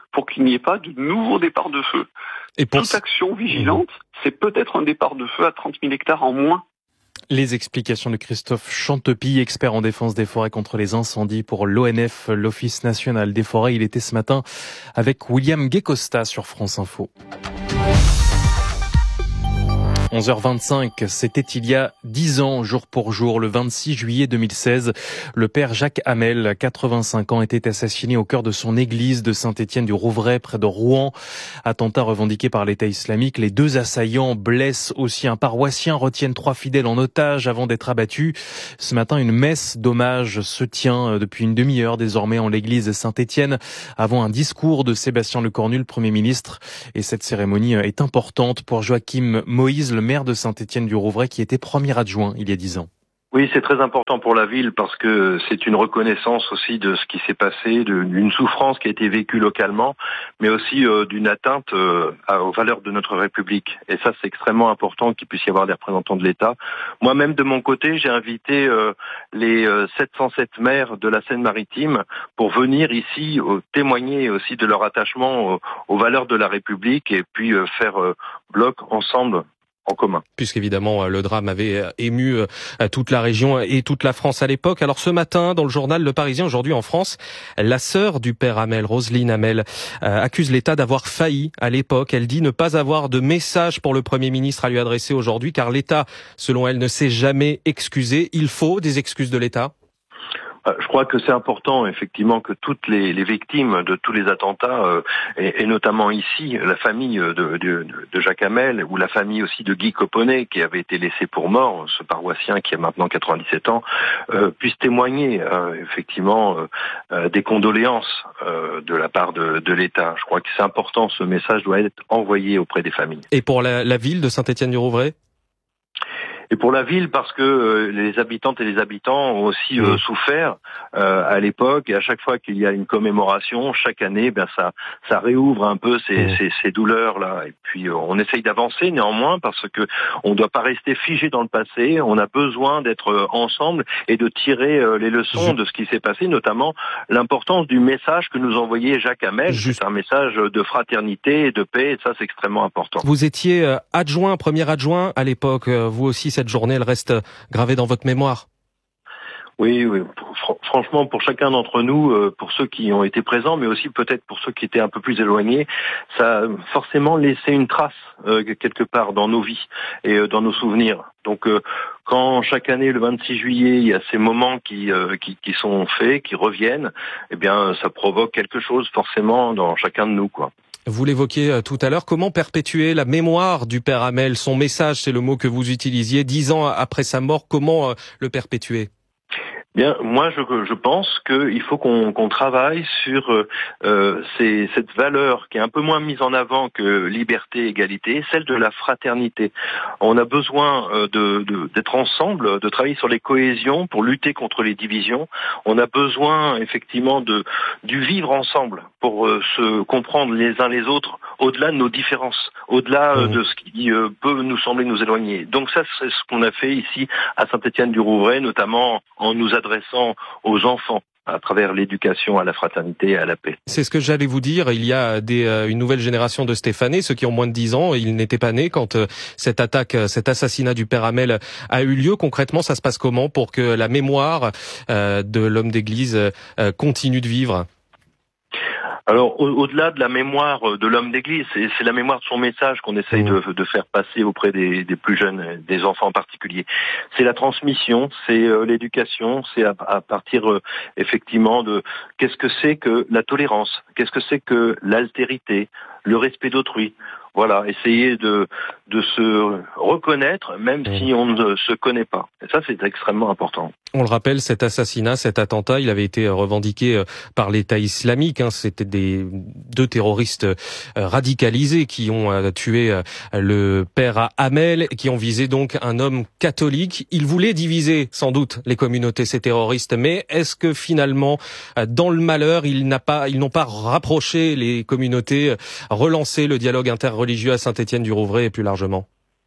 pour qu'il n'y ait pas de nouveaux départs de feu. Et pour... Toute action vigilante, c'est peut-être un départ de feu à trente mille hectares en moins. Les explications de Christophe Chantepie, expert en défense des forêts contre les incendies pour l'O N F, l'Office national des forêts. Il était ce matin avec William Guécosta sur France Info. onze heures vingt-cinq, c'était il y a dix ans, jour pour jour, le vingt-six juillet deux mille seize. Le père Jacques Hamel, quatre-vingt-cinq ans, était assassiné au cœur de son église de Saint-Étienne-du-Rouvray, près de Rouen. Attentat revendiqué par l'État islamique. Les deux assaillants blessent aussi un paroissien, retiennent trois fidèles en otage avant d'être abattus. Ce matin, une messe d'hommage se tient depuis une demi-heure désormais en l'église de Saint-Étienne, avant un discours de Sébastien Lecornu, le Premier ministre. Et cette cérémonie est importante pour Joachim Moïse, le maire de Saint-Étienne-du-Rouvray, qui était premier adjoint il y a dix ans. Oui, c'est très important pour la ville parce que c'est une reconnaissance aussi de ce qui s'est passé, d'une souffrance qui a été vécue localement, mais aussi euh, d'une atteinte euh, aux valeurs de notre République. Et ça, c'est extrêmement important qu'il puisse y avoir des représentants de l'État. Moi-même, de mon côté, j'ai invité euh, les euh, sept cent sept maires de la Seine-Maritime pour venir ici euh, témoigner aussi de leur attachement euh, aux valeurs de la République et puis euh, faire euh, bloc ensemble en commun. Puisqu'évidemment, le drame avait ému toute la région et toute la France à l'époque. Alors ce matin, dans le journal Le Parisien, aujourd'hui en France, la sœur du père Hamel, Roselyne Hamel, accuse l'État d'avoir failli à l'époque. Elle dit ne pas avoir de message pour le Premier ministre à lui adresser aujourd'hui, car l'État, selon elle, ne s'est jamais excusé. Il faut des excuses de l'État. Je crois que c'est important, effectivement, que toutes les, les victimes de tous les attentats, euh, et, et notamment ici, la famille de, de, de Jacques Hamel, ou la famille aussi de Guy Coponnet, qui avait été laissé pour mort, ce paroissien qui a maintenant quatre-vingt-dix-sept ans, euh, puissent témoigner, euh, effectivement, euh, des condoléances euh, de la part de, de l'État. Je crois que c'est important, ce message doit être envoyé auprès des familles. Et pour la, la ville de Saint-Étienne-du-Rouvray ? Et pour la ville, parce que euh, les habitantes et les habitants ont aussi euh, souffert euh, à l'époque, et à chaque fois qu'il y a une commémoration, chaque année, ben ça, ça réouvre un peu ces, ces, ces douleurs-là. Et puis euh, on essaye d'avancer néanmoins, parce que on ne doit pas rester figé dans le passé. On a besoin d'être euh, ensemble et de tirer euh, les leçons de ce qui s'est passé, notamment l'importance du message que nous envoyait Jacques Hamel. Juste. C'est un message de fraternité et de paix, et ça c'est extrêmement important. Vous étiez euh, adjoint, premier adjoint à l'époque, euh, vous aussi. Cette journée, elle reste gravée dans votre mémoire. Oui, oui. Fr- franchement, pour chacun d'entre nous, euh, pour ceux qui ont été présents, mais aussi peut-être pour ceux qui étaient un peu plus éloignés, ça a forcément laissé une trace euh, quelque part dans nos vies et euh, dans nos souvenirs. Donc, euh, quand chaque année, le vingt-six juillet, il y a ces moments qui, euh, qui, qui sont faits, qui reviennent, eh bien, ça provoque quelque chose forcément dans chacun de nous, quoi. Vous l'évoquiez tout à l'heure, comment perpétuer la mémoire du père Hamel, son message, c'est le mot que vous utilisiez, dix ans après sa mort, comment le perpétuer ? Bien, moi je, je pense qu'il faut qu'on, qu'on travaille sur euh, ces, cette valeur qui est un peu moins mise en avant que liberté, égalité, celle de la fraternité. On a besoin euh, de, de, d'être ensemble, de travailler sur les cohésions pour lutter contre les divisions. On a besoin effectivement de du vivre ensemble pour euh, se comprendre les uns les autres au-delà de nos différences, au-delà euh, mmh. de ce qui euh, peut nous sembler nous éloigner. Donc ça, c'est ce qu'on a fait ici à Saint-Étienne-du-Rouvray, notamment en nous adressant aux enfants à travers l'éducation à la fraternité et à la paix. C'est ce que j'allais vous dire. Il y a des, euh, une nouvelle génération de Stéphanais, ceux qui ont moins de dix ans. Ils n'étaient pas nés quand euh, cette attaque, cet assassinat du père Hamel a eu lieu. Concrètement, ça se passe comment pour que la mémoire euh, de l'homme d'église euh, continue de vivre ? Alors, au- au-delà de la mémoire de l'homme d'église, c'est, c'est la mémoire de son message qu'on essaye de, de faire passer auprès des, des plus jeunes, des enfants en particulier. C'est la transmission, c'est euh, l'éducation, c'est à, à partir euh, effectivement de qu'est-ce que c'est que la tolérance, qu'est-ce que c'est que l'altérité, le respect d'autrui. Voilà, essayer de de se reconnaître même si on ne se connaît pas. Et ça, c'est extrêmement important. On le rappelle, cet assassinat, cet attentat, il avait été revendiqué par l'État islamique. Hein. C'était des deux terroristes radicalisés qui ont tué le père Hamel, qui ont visé donc un homme catholique. Ils voulaient diviser sans doute les communautés, ces terroristes. Mais est-ce que finalement, dans le malheur, ils n'ont pas, ils n'ont pas rapproché les communautés, relancé le dialogue interreligieux à Saint-Étienne-du-Rouvray et plus largement ?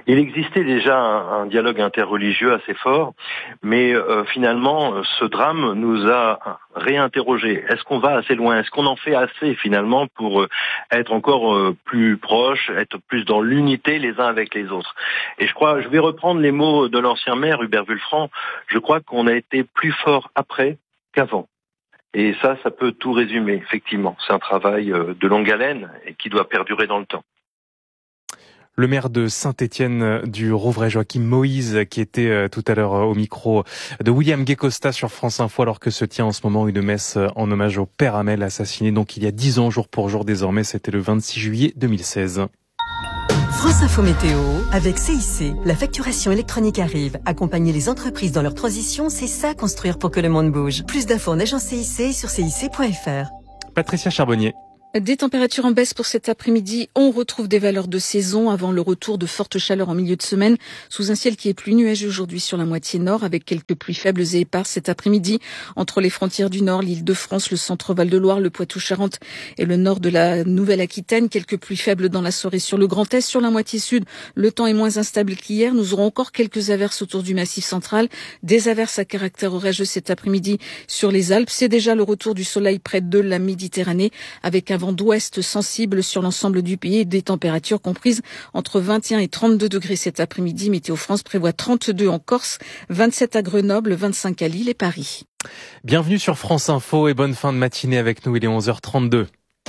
Il existait déjà un, un dialogue interreligieux assez fort, mais euh, finalement, ce drame nous a réinterrogés. Est-ce qu'on va assez loin? Est-ce qu'on en fait assez finalement pour euh, être encore euh, plus proches, être plus dans l'unité les uns avec les autres? Et je crois, je vais reprendre les mots de l'ancien maire Hubert Wulfranc, je crois qu'on a été plus fort après qu'avant. Et ça, ça peut tout résumer, effectivement. C'est un travail de longue haleine et qui doit perdurer dans le temps. Le maire de Saint-Étienne du Rouvray, Joachim Moïse, qui était tout à l'heure au micro de William Guy-Costa sur France Info, alors que se tient en ce moment une messe en hommage au père Hamel, assassiné donc il y a dix ans, jour pour jour désormais. C'était le vingt-six juillet deux mille seize. France Info Météo, avec C I C, la facturation électronique arrive. Accompagner les entreprises dans leur transition, c'est ça construire pour que le monde bouge. Plus d'infos en agence C I C sur C I C point F R. Patricia Charbonnier. Des températures en baisse pour cet après-midi. On retrouve des valeurs de saison avant le retour de fortes chaleurs en milieu de semaine, sous un ciel qui est plus nuageux aujourd'hui sur la moitié nord, avec quelques pluies faibles et éparses cet après-midi entre les frontières du nord, l'Île-de-France, le centre Val-de-Loire, le Poitou-Charentes et le nord de la Nouvelle-Aquitaine. Quelques pluies faibles dans la soirée sur le Grand Est. Sur la moitié sud, le temps est moins instable qu'hier. Nous aurons encore quelques averses autour du Massif central, des averses à caractère orageux cet après-midi sur les Alpes. C'est déjà le retour du soleil près de la Méditerranée, avec un vent d'ouest sensible sur l'ensemble du pays et des températures comprises entre vingt et un et trente-deux degrés cet après-midi. Météo France prévoit trente-deux en Corse, vingt-sept à Grenoble, vingt-cinq à Lille et Paris. Bienvenue sur France Info et bonne fin de matinée avec nous, il est onze heures trente-deux.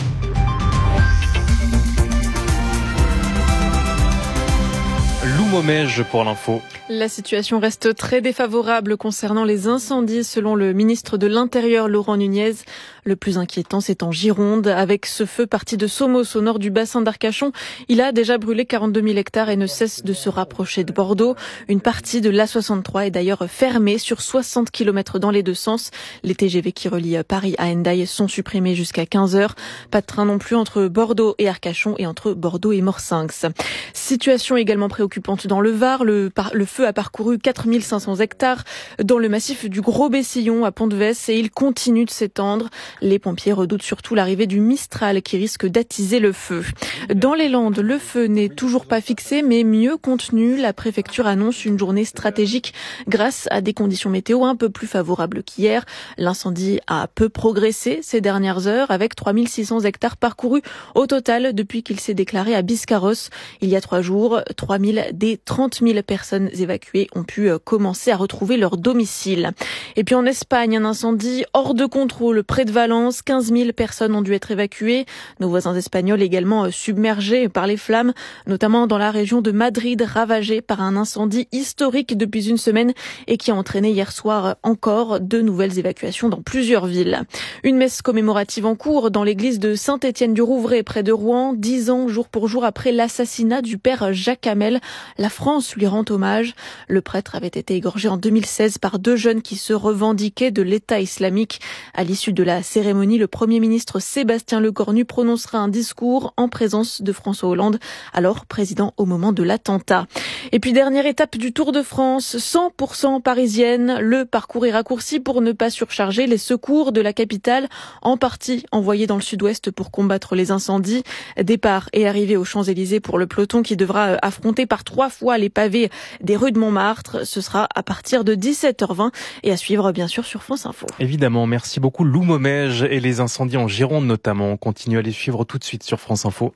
Lou Momège pour l'info. La situation reste très défavorable concernant les incendies selon le ministre de l'Intérieur Laurent Nunez. Le plus inquiétant, c'est en Gironde. Avec ce feu parti de Somos au nord du bassin d'Arcachon, il a déjà brûlé quarante-deux mille hectares et ne cesse de se rapprocher de Bordeaux. Une partie de l'A soixante-trois est d'ailleurs fermée sur soixante kilomètres dans les deux sens. Les T G V qui relient Paris à Hendaye sont supprimés jusqu'à quinze heures. Pas de train non plus entre Bordeaux et Arcachon et entre Bordeaux et Morsinx. Situation également préoccupante dans le Var. Le, par, le feu a parcouru quatre mille cinq cents hectares dans le massif du Gros-Bessillon à Pont-de-Vesse et il continue de s'étendre. Les pompiers redoutent surtout l'arrivée du Mistral qui risque d'attiser le feu. Dans les Landes, le feu n'est toujours pas fixé mais mieux contenu. La préfecture annonce une journée stratégique grâce à des conditions météo un peu plus favorables qu'hier. L'incendie a peu progressé ces dernières heures avec trois mille six cents hectares parcourus au total depuis qu'il s'est déclaré à Biscarrosse. Il y a trois jours, trois mille des trente mille personnes évacuées ont pu commencer à retrouver leur domicile. Et puis en Espagne, un incendie hors de contrôle près de Valence. quinze mille personnes ont dû être évacuées. Nos voisins espagnols également submergés par les flammes, notamment dans la région de Madrid, ravagée par un incendie historique depuis une semaine et qui a entraîné hier soir encore de nouvelles évacuations dans plusieurs villes. Une messe commémorative en cours dans l'église de Saint-Étienne du Rouvray près de Rouen, dix ans jour pour jour après l'assassinat du père Jacques Hamel. La France lui rend hommage. Le prêtre avait été égorgé en deux mille seize par deux jeunes qui se revendiquaient de l'État islamique. À l'issue de la cérémonie, le Premier ministre Sébastien Lecornu prononcera un discours en présence de François Hollande, alors président au moment de l'attentat. Et puis dernière étape du Tour de France, cent pour cent parisienne. Le parcours est raccourci pour ne pas surcharger les secours de la capitale, en partie envoyés dans le sud-ouest pour combattre les incendies. Départ et arrivée aux Champs-Élysées pour le peloton qui devra affronter par trois fois les pavés des rues de Montmartre. Ce sera à partir de dix-sept heures vingt et à suivre bien sûr sur France Info. Évidemment, merci beaucoup Lou Momège et les incendies en Gironde notamment. On continue à les suivre tout de suite sur France Info.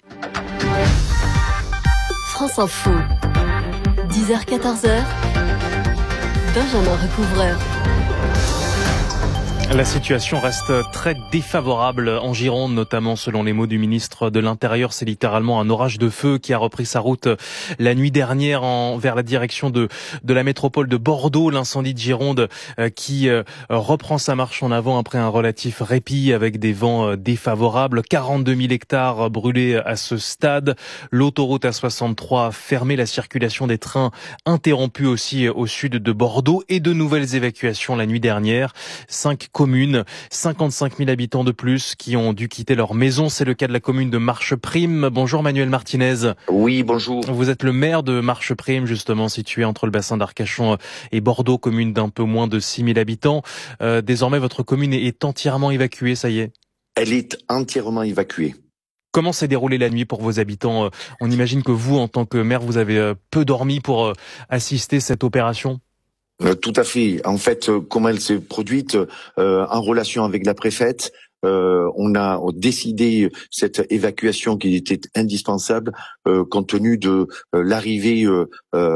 France Info, dix heures quatorze heures, Benjamin Recouvreur. La situation reste très défavorable en Gironde, notamment selon les mots du ministre de l'Intérieur. C'est littéralement un orage de feu qui a repris sa route la nuit dernière en, vers la direction de, de la métropole de Bordeaux. L'incendie de Gironde euh, qui euh, reprend sa marche en avant après un relatif répit avec des vents euh, défavorables. quarante-deux mille hectares brûlés à ce stade. L'autoroute A soixante-trois fermée, la circulation des trains interrompue aussi au sud de Bordeaux et de nouvelles évacuations la nuit dernière. Cinq communes, cinquante-cinq mille habitants de plus qui ont dû quitter leur maison. C'est le cas de la commune de Marcheprime. Bonjour Manuel Martinez. Oui, bonjour. Vous êtes le maire de Marcheprime, justement situé entre le bassin d'Arcachon et Bordeaux, commune d'un peu moins de six mille habitants. Euh, désormais, votre commune est entièrement évacuée, ça y est? Elle est entièrement évacuée. Comment s'est déroulée la nuit pour vos habitants? On imagine que vous, en tant que maire, vous avez peu dormi pour assister à cette opération. Euh, tout à fait. En fait, euh, comment elle s'est produite euh, en relation avec la préfète, euh, on a décidé cette évacuation qui était indispensable euh, compte tenu de euh, l'arrivée euh,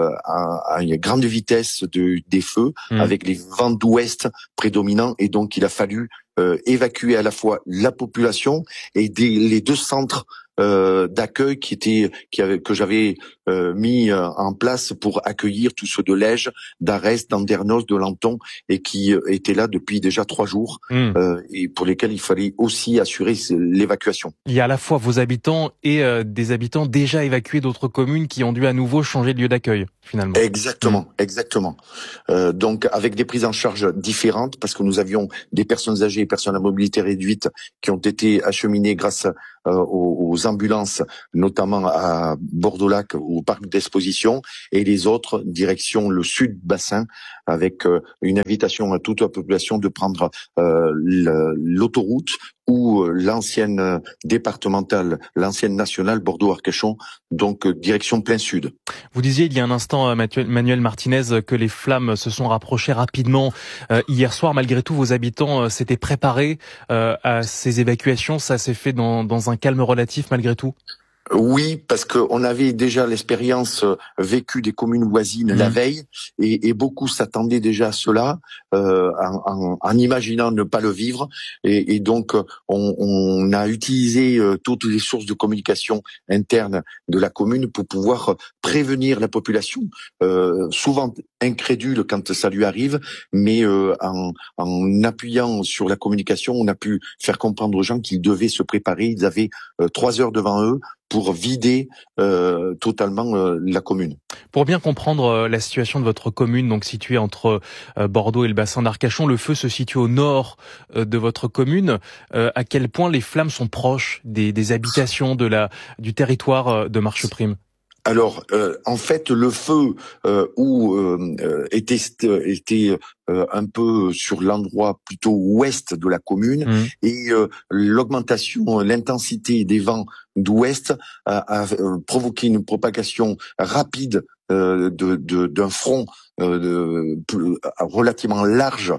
à, à une grande vitesse de, des feux mmh. avec les vents d'ouest prédominants, et donc il a fallu euh, évacuer à la fois la population et des, les deux centres Euh, d'accueil qui était qui avait, que j'avais euh, mis euh, en place pour accueillir tous ceux de Lège, d'Arès, d'Andernos, de Lanton, et qui euh, étaient là depuis déjà trois jours mmh. euh, et pour lesquels il fallait aussi assurer l'évacuation. Il y a à la fois vos habitants et euh, des habitants déjà évacués d'autres communes qui ont dû à nouveau changer de lieu d'accueil finalement. Exactement, mmh. exactement. Euh, donc avec des prises en charge différentes, parce que nous avions des personnes âgées et personnes à mobilité réduite qui ont été acheminées grâce euh, aux, aux ambulances, notamment à Bordeaux-Lac, au parc d'exposition, et les autres, direction le sud bassin, avec euh, une invitation à toute la population de prendre euh, l'autoroute ou l'ancienne départementale, l'ancienne nationale Bordeaux-Arcachon, donc direction plein sud. Vous disiez il y a un instant, Manuel Martinez, que les flammes se sont rapprochées rapidement. Euh, hier soir, malgré tout, vos habitants euh, s'étaient préparés euh, à ces évacuations. Ça s'est fait dans, dans un calme relatif malgré tout? Oui, parce qu'on avait déjà l'expérience vécue des communes voisines mmh. la veille, et, et beaucoup s'attendaient déjà à cela, euh, en, en, en imaginant ne pas le vivre, et, et donc on, on a utilisé euh, toutes les sources de communication internes de la commune pour pouvoir prévenir la population, euh, souvent incrédule quand ça lui arrive, mais euh, en, en appuyant sur la communication, on a pu faire comprendre aux gens qu'ils devaient se préparer. Ils avaient euh, trois heures devant eux pour vider euh, totalement euh, la commune. Pour bien comprendre euh, la situation de votre commune, donc située entre euh, Bordeaux et le bassin d'Arcachon, le feu se situe au nord euh, de votre commune. Euh, à quel point les flammes sont proches des, des habitations, de la, du territoire euh, de Marcheprime? Alors, euh, en fait, le feu euh, où euh, était était euh, un peu sur l'endroit plutôt ouest de la commune, mmh. et euh, l'augmentation, l'intensité des vents d'ouest a, a provoqué une propagation rapide euh, de, de, d'un front euh, de, plus, relativement large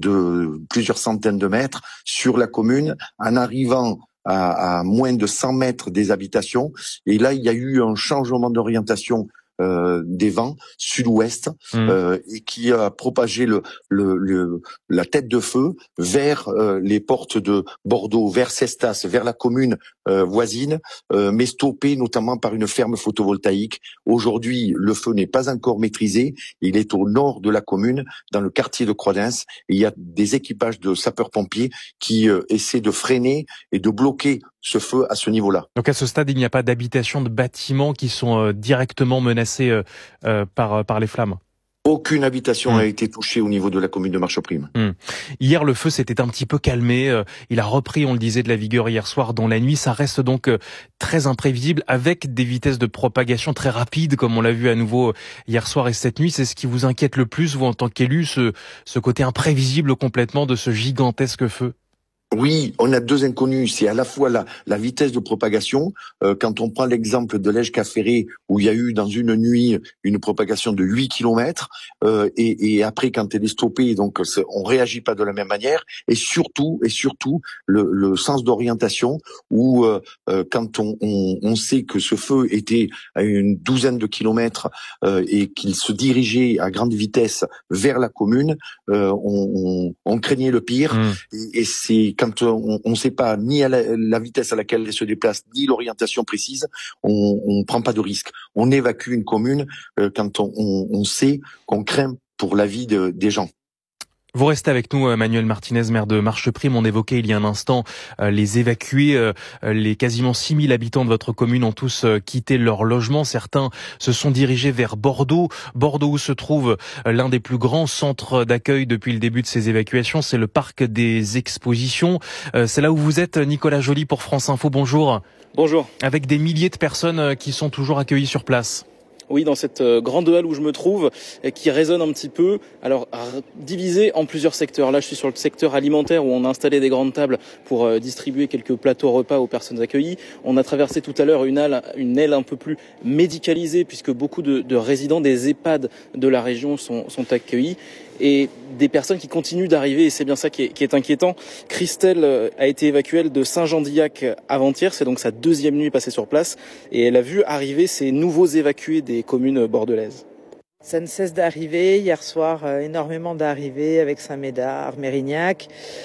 de plusieurs centaines de mètres sur la commune, en arrivant À, à moins de cent mètres des habitations. Et là, il y a eu un changement d'orientation euh, des vents sud-ouest, mmh. euh, et qui a propagé le, le, le, la tête de feu vers euh, les portes de Bordeaux, vers Cestas, vers la commune euh, voisine, euh, mais stoppé notamment par une ferme photovoltaïque. Aujourd'hui, le feu n'est pas encore maîtrisé. Il est au nord de la commune, dans le quartier de Croix-d'Ins. Il y a des équipages de sapeurs-pompiers qui euh, essaient de freiner et de bloquer ce feu à ce niveau-là. Donc à ce stade, il n'y a pas d'habitations, de bâtiments qui sont euh, directement menacés euh, euh, par, par les flammes? Aucune habitation n'a mmh. été touchée au niveau de la commune de Marcheprime. Mmh. Hier, le feu s'était un petit peu calmé. Euh, il a repris, on le disait, de la vigueur hier soir dans la nuit. Ça reste donc euh, très imprévisible, avec des vitesses de propagation très rapides, comme on l'a vu à nouveau hier soir et cette nuit. C'est ce qui vous inquiète le plus, vous, en tant qu'élu, ce, ce côté imprévisible complètement de ce gigantesque feu? Oui, on a deux inconnus. C'est à la fois la, la vitesse de propagation. Euh, quand on prend l'exemple de Lège-Cap-Ferré, où il y a eu dans une nuit une propagation de huit kilomètres, euh, et, et après quand elle est stoppée, donc on réagit pas de la même manière. Et surtout, et surtout, le, le sens d'orientation, où euh, quand on, on, on sait que ce feu était à une douzaine de kilomètres euh, et qu'il se dirigeait à grande vitesse vers la commune, euh, on, on, on craignait le pire. Mmh. Et, et c'est quand on ne sait pas ni à la, la vitesse à laquelle elle se déplace, ni l'orientation précise, on ne prend pas de risque. On évacue une commune euh, quand on, on, on sait qu'on craint pour la vie de, des gens. Vous restez avec nous, Manuel Martinez, maire de Marcheprime. On évoquait il y a un instant euh, les évacués. Euh, les quasiment six mille habitants de votre commune ont tous euh, quitté leur logement. Certains se sont dirigés vers Bordeaux. Bordeaux, où se trouve euh, l'un des plus grands centres d'accueil depuis le début de ces évacuations. C'est le parc des expositions. Euh, c'est là où vous êtes, Nicolas Joly, pour France Info. Bonjour. Bonjour. Avec des milliers de personnes qui sont toujours accueillies sur place. Oui, dans cette grande halle où je me trouve, qui résonne un petit peu, alors divisée en plusieurs secteurs. Là, je suis sur le secteur alimentaire où on a installé des grandes tables pour distribuer quelques plateaux repas aux personnes accueillies. On a traversé tout à l'heure une aile, une aile un peu plus médicalisée puisque beaucoup de, de résidents des EHPAD de la région sont, sont accueillis. Et des personnes qui continuent d'arriver, et c'est bien ça qui est, qui est inquiétant. Christelle a été évacuée de Saint-Jean-d'Illac avant-hier, c'est donc sa deuxième nuit passée sur place, et elle a vu arriver ces nouveaux évacués des communes bordelaises. Ça ne cesse d'arriver. Hier soir, euh, énormément d'arrivées avec Saint-Médard, Mérignac.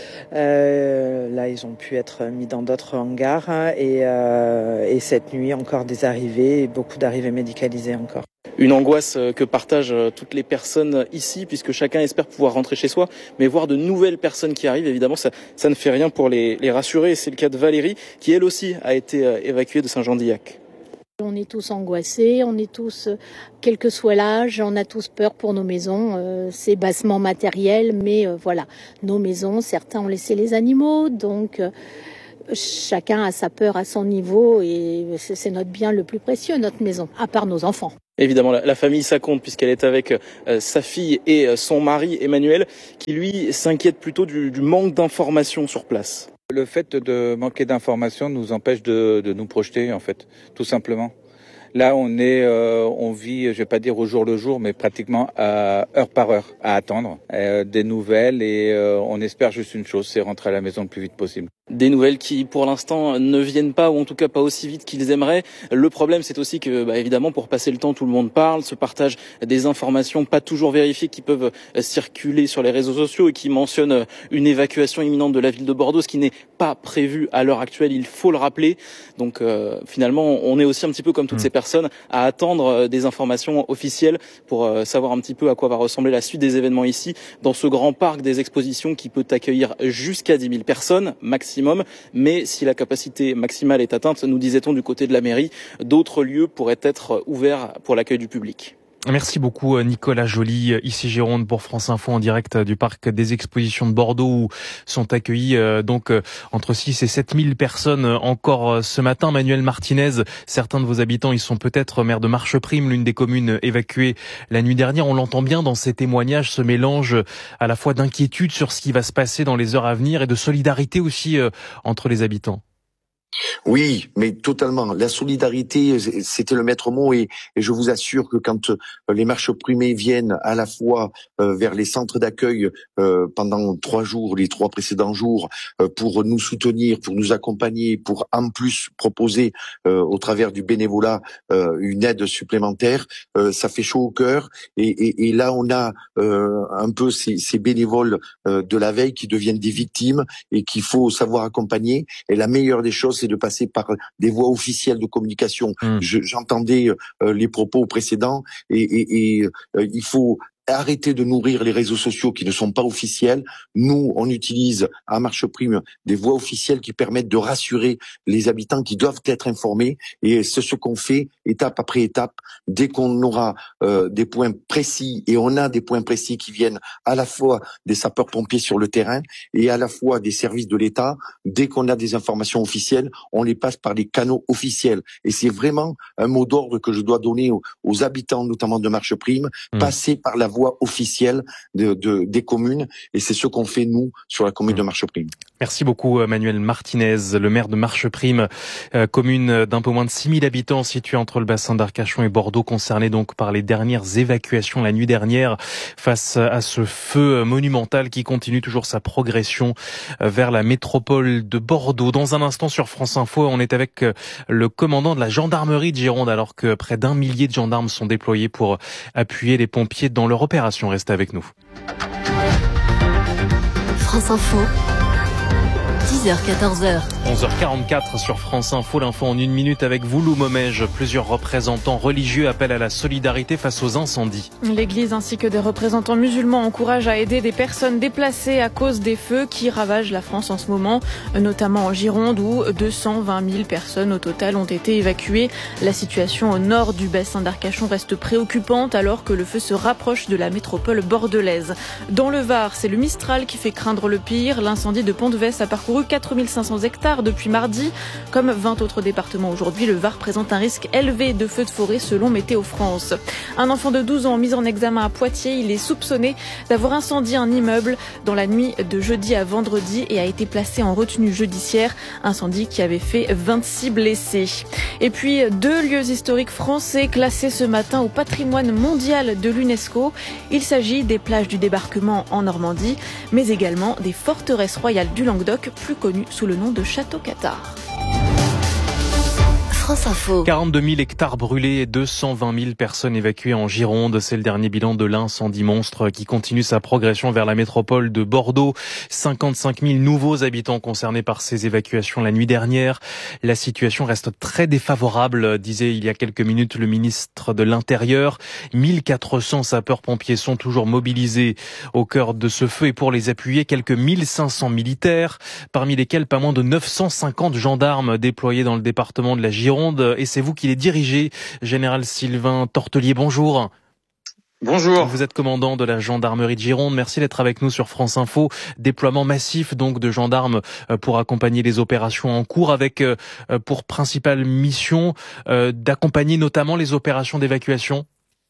Euh, là, ils ont pu être mis dans d'autres hangars. Hein, et, euh, et cette nuit, encore des arrivées, et beaucoup d'arrivées médicalisées encore. Une angoisse que partagent toutes les personnes ici, puisque chacun espère pouvoir rentrer chez soi, mais voir de nouvelles personnes qui arrivent, évidemment, ça, ça ne fait rien pour les, les rassurer. C'est le cas de Valérie, qui elle aussi a été évacuée de Saint-Jean-d'Illac. On est tous angoissés, on est tous, quel que soit l'âge, on a tous peur pour nos maisons. Euh, c'est bassement matériel, mais euh, voilà, nos maisons, certains ont laissé les animaux, donc euh, chacun a sa peur à son niveau et c'est, c'est notre bien le plus précieux, notre maison, à part nos enfants. Évidemment, la, la famille, ça compte puisqu'elle est avec euh, sa fille et euh, son mari Emmanuel, qui lui s'inquiète plutôt du, du manque d'informations sur place. Le fait de manquer d'informations nous empêche de, de nous projeter, en fait, tout simplement. Là, on est, euh, on vit, je vais pas dire au jour le jour, mais pratiquement à heure par heure, à attendre euh, des nouvelles et euh, on espère juste une chose, c'est rentrer à la maison le plus vite possible. Des nouvelles qui, pour l'instant, ne viennent pas, ou en tout cas pas aussi vite qu'ils aimeraient. Le problème, c'est aussi que, bah, évidemment, pour passer le temps, tout le monde parle, se partage des informations pas toujours vérifiées qui peuvent circuler sur les réseaux sociaux et qui mentionnent une évacuation imminente de la ville de Bordeaux, ce qui n'est pas prévu à l'heure actuelle, il faut le rappeler. Donc, euh, finalement, on est aussi un petit peu comme toutes mmh. ces personnes à attendre des informations officielles pour savoir un petit peu à quoi va ressembler la suite des événements ici, dans ce grand parc des expositions qui peut accueillir jusqu'à dix mille personnes, maximum. Mais si la capacité maximale est atteinte, nous disait-on du côté de la mairie, d'autres lieux pourraient être ouverts pour l'accueil du public. Merci beaucoup Nicolas Joly, ici Gironde pour France Info en direct du parc des expositions de Bordeaux où sont accueillis donc entre six et sept mille personnes encore ce matin. Manuel Martinez, certains de vos habitants ils sont peut-être maire de Marcheprime, l'une des communes évacuées la nuit dernière. On l'entend bien dans ces témoignages, ce mélange à la fois d'inquiétude sur ce qui va se passer dans les heures à venir et de solidarité aussi entre les habitants. Oui, mais totalement. La solidarité, c'était le maître mot et, et je vous assure que quand euh, les Marcheprimés viennent à la fois euh, vers les centres d'accueil euh, pendant trois jours, les trois précédents jours, euh, pour nous soutenir, pour nous accompagner, pour en plus proposer euh, au travers du bénévolat euh, une aide supplémentaire, euh, ça fait chaud au cœur. Et, et, et là, on a euh, un peu ces, ces bénévoles euh, de la veille qui deviennent des victimes et qu'il faut savoir accompagner. Et la meilleure des choses, c'est de passer par des voies officielles de communication. Mmh. Je, j'entendais euh, les propos précédents et, et, et euh, il faut arrêter de nourrir les réseaux sociaux qui ne sont pas officiels. Nous, on utilise à Marcheprime des voies officielles qui permettent de rassurer les habitants qui doivent être informés. Et c'est ce qu'on fait étape après étape. Dès qu'on aura euh, des points précis, et on a des points précis qui viennent à la fois des sapeurs-pompiers sur le terrain et à la fois des services de l'État, dès qu'on a des informations officielles, on les passe par les canaux officiels. Et c'est vraiment un mot d'ordre que je dois donner aux, aux habitants, notamment de Marcheprime, mmh. passer par la voie officielle de, de, des communes, et c'est ce qu'on fait nous sur la commune mmh. de Marcheprime. Merci beaucoup Manuel Martinez, le maire de Marcheprime, euh, commune d'un peu moins de six mille habitants située entre le bassin d'Arcachon et Bordeaux, concernée donc par les dernières évacuations la nuit dernière face à ce feu monumental qui continue toujours sa progression vers la métropole de Bordeaux. Dans un instant sur France Info, on est avec le commandant de la gendarmerie de Gironde alors que près d'un millier de gendarmes sont déployés pour appuyer les pompiers dans leur opération. Restez avec nous. France Info. dix heures quatorze heures. onze heures quarante-quatre sur France Info, l'info en une minute avec vous, Lou Momège. Plusieurs représentants religieux appellent à la solidarité face aux incendies. L'Église ainsi que des représentants musulmans encouragent à aider des personnes déplacées à cause des feux qui ravagent la France en ce moment, notamment en Gironde où deux cent vingt mille personnes au total ont été évacuées. La situation au nord du bassin d'Arcachon reste préoccupante alors que le feu se rapproche de la métropole bordelaise. Dans le Var, c'est le Mistral qui fait craindre le pire. L'incendie de Pont-de-Vesse a parcouru quatre mille cinq cents hectares depuis mardi. Comme vingt autres départements aujourd'hui, le Var présente un risque élevé de feux de forêt selon Météo France. Un enfant de douze ans mis en examen à Poitiers, il est soupçonné d'avoir incendié un immeuble dans la nuit de jeudi à vendredi et a été placé en retenue judiciaire. Incendie qui avait fait vingt-six blessés. Et puis, deux lieux historiques français classés ce matin au patrimoine mondial de l'UNESCO. Il s'agit des plages du débarquement en Normandie, mais également des forteresses royales du Languedoc, plus connues sous le nom de Château Cathare. France Info. quarante-deux mille hectares brûlés et deux cent vingt mille personnes évacuées en Gironde. C'est le dernier bilan de l'incendie monstre qui continue sa progression vers la métropole de Bordeaux. cinquante-cinq mille nouveaux habitants concernés par ces évacuations la nuit dernière. La situation reste très défavorable, disait il y a quelques minutes le ministre de l'Intérieur. mille quatre cents sapeurs-pompiers sont toujours mobilisés au cœur de ce feu et pour les appuyer, quelques mille cinq cents militaires, parmi lesquels pas moins de neuf cent cinquante gendarmes déployés dans le département de la Gironde. Et c'est vous qui les dirigez, Général Sylvain Tortelier, bonjour. Bonjour. Vous êtes commandant de la gendarmerie de Gironde. Merci d'être avec nous sur France Info. Déploiement massif donc de gendarmes pour accompagner les opérations en cours avec pour principale mission d'accompagner notamment les opérations d'évacuation.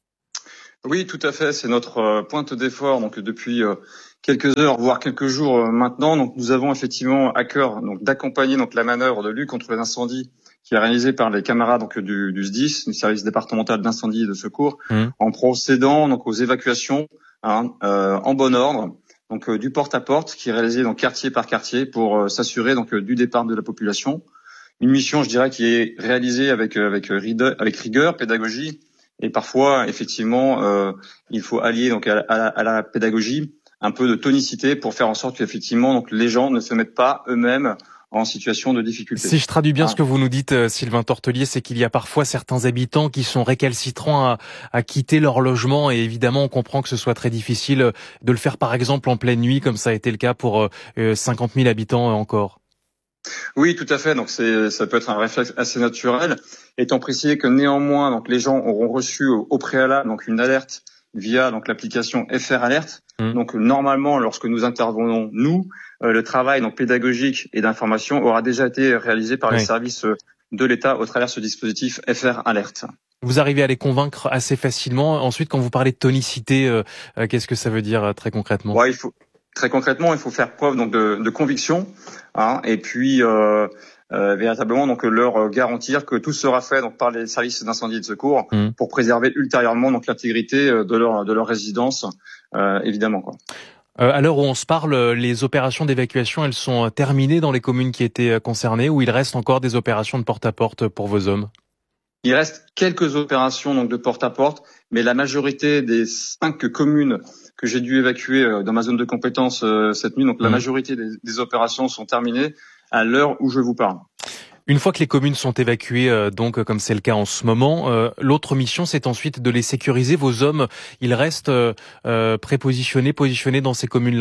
Oui, tout à fait. C'est notre pointe d'effort. Donc depuis quelques heures, voire quelques jours maintenant. Donc nous avons effectivement à cœur donc d'accompagner donc la manœuvre de lutte contre les incendies qui est réalisée par les camarades donc du, du S D I S, du service départemental d'incendie et de secours, mmh. en procédant donc aux évacuations hein, euh, en bon ordre, donc euh, du porte-à-porte qui est réalisé donc quartier par quartier pour euh, s'assurer donc euh, du départ de la population. Une mission, je dirais, qui est réalisée avec euh, avec rigueur, avec rigueur, pédagogie et parfois effectivement euh, il faut allier donc à, à, à la pédagogie un peu de tonicité pour faire en sorte qu'effectivement donc les gens ne se mettent pas eux-mêmes en situation de difficulté. Si je traduis bien ah. ce que vous nous dites, Sylvain Tortelier, c'est qu'il y a parfois certains habitants qui sont récalcitrants à, à quitter leur logement et évidemment on comprend que ce soit très difficile de le faire par exemple en pleine nuit comme ça a été le cas pour euh, cinquante mille habitants encore. Oui, tout à fait. Donc c'est, ça peut être un réflexe assez naturel, étant précisé que néanmoins donc les gens auront reçu au, au préalable donc une alerte via donc l'application F R Alert. Mmh. Donc normalement, lorsque nous intervenons nous, euh, le travail donc pédagogique et d'information aura déjà été réalisé par oui. les services de l'État au travers de ce dispositif F R Alert. Vous arrivez à les convaincre assez facilement. Ensuite, quand vous parlez de tonicité, euh, euh, qu'est-ce que ça veut dire euh, très concrètement ? Ouais, il faut très concrètement, il faut faire preuve donc de, de conviction, hein, et puis euh, euh, véritablement donc leur garantir que tout sera fait donc par les services d'incendie et de secours mmh. pour préserver ultérieurement donc l'intégrité de leur de leur résidence, euh, évidemment quoi. Euh, à l'heure où on se parle, les opérations d'évacuation, elles sont terminées dans les communes qui étaient concernées ou il reste encore des opérations de porte-à-porte pour vos hommes ? Il reste quelques opérations donc de porte-à-porte, mais la majorité des cinq communes que j'ai dû évacuer dans ma zone de compétence cette nuit, donc la majorité des, des opérations sont terminées à l'heure où je vous parle. Une fois que les communes sont évacuées, euh, donc comme c'est le cas en ce moment, euh, l'autre mission, c'est ensuite de les sécuriser. Vos hommes, ils restent euh, euh, prépositionnés, positionnés dans ces communes-là ?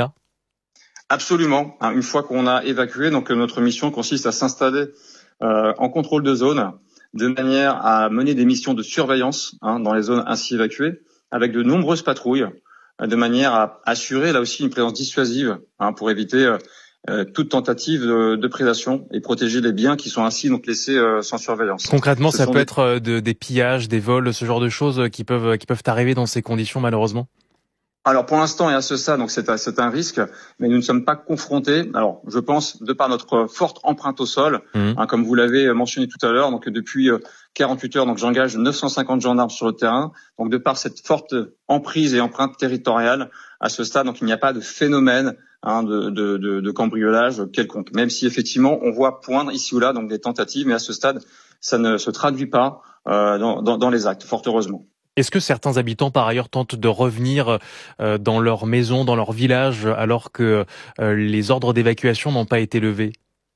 Absolument. Une fois qu'on a évacué, donc notre mission consiste à s'installer euh, en contrôle de zone, de manière à mener des missions de surveillance hein, dans les zones ainsi évacuées, avec de nombreuses patrouilles, de manière à assurer là aussi une présence dissuasive hein, pour éviter euh, Euh, toute tentative de, de prédation et protéger les biens qui sont ainsi donc laissés euh, sans surveillance. Concrètement, ce ça peut des... être de, des pillages, des vols, ce genre de choses qui peuvent qui peuvent arriver dans ces conditions malheureusement. Alors pour l'instant et à ce stade, donc c'est un, c'est un risque, mais nous ne sommes pas confrontés. Alors je pense de par notre forte empreinte au sol, mmh. hein, comme vous l'avez mentionné tout à l'heure, donc depuis quarante-huit heures, donc j'engage neuf cent cinquante gendarmes sur le terrain. Donc de par cette forte emprise et empreinte territoriale, à ce stade, donc il n'y a pas de phénomène Hein, de, de, de, de cambriolage quelconque, même si effectivement on voit poindre ici ou là donc des tentatives, mais à ce stade ça ne se traduit pas euh, dans, dans, dans les actes, fort heureusement. Est-ce que certains habitants par ailleurs tentent de revenir euh, dans leur maison, dans leur village, alors que euh, les ordres d'évacuation n'ont pas été levés ?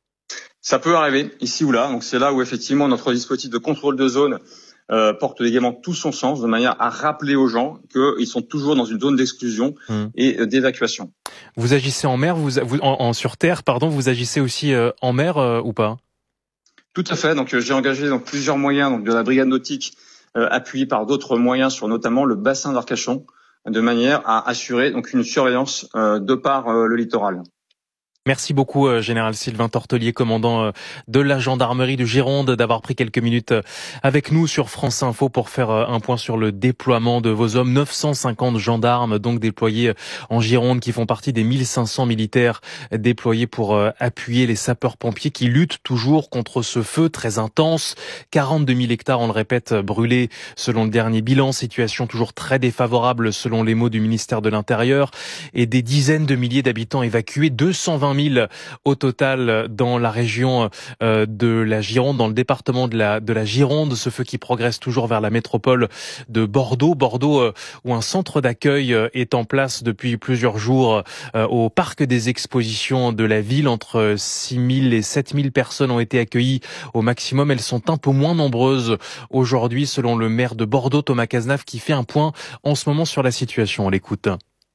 Ça peut arriver ici ou là, donc c'est là où effectivement notre dispositif de contrôle de zone Euh, porte également tout son sens de manière à rappeler aux gens qu'ils sont toujours dans une zone d'exclusion mmh. et euh, d'évacuation. Vous agissez en mer, vous, vous en, en sur terre, pardon, vous agissez aussi euh, en mer euh, ou pas ? Tout à fait. Donc euh, j'ai engagé donc plusieurs moyens donc de la brigade nautique, euh, appuyés par d'autres moyens sur notamment le bassin d'Arcachon, de manière à assurer donc une surveillance euh, de par euh, le littoral. Merci beaucoup, euh, Général Sylvain Tortelier, commandant euh, de la gendarmerie de Gironde, d'avoir pris quelques minutes euh, avec nous sur France Info pour faire euh, un point sur le déploiement de vos hommes. neuf cent cinquante gendarmes donc déployés en Gironde, qui font partie des mille cinq cents militaires déployés pour euh, appuyer les sapeurs-pompiers qui luttent toujours contre ce feu très intense. quarante-deux mille hectares, on le répète, brûlés selon le dernier bilan. Situation toujours très défavorable selon les mots du ministère de l'Intérieur. Et des dizaines de milliers d'habitants évacués, deux cent vingt mille au total dans la région de la Gironde, dans le département de la, de la Gironde. Ce feu qui progresse toujours vers la métropole de Bordeaux. Bordeaux où un centre d'accueil est en place depuis plusieurs jours au parc des expositions de la ville. Entre six mille et sept mille personnes ont été accueillies au maximum. Elles sont un peu moins nombreuses aujourd'hui selon le maire de Bordeaux, Thomas Cazenave, qui fait un point en ce moment sur la situation. On l'écoute.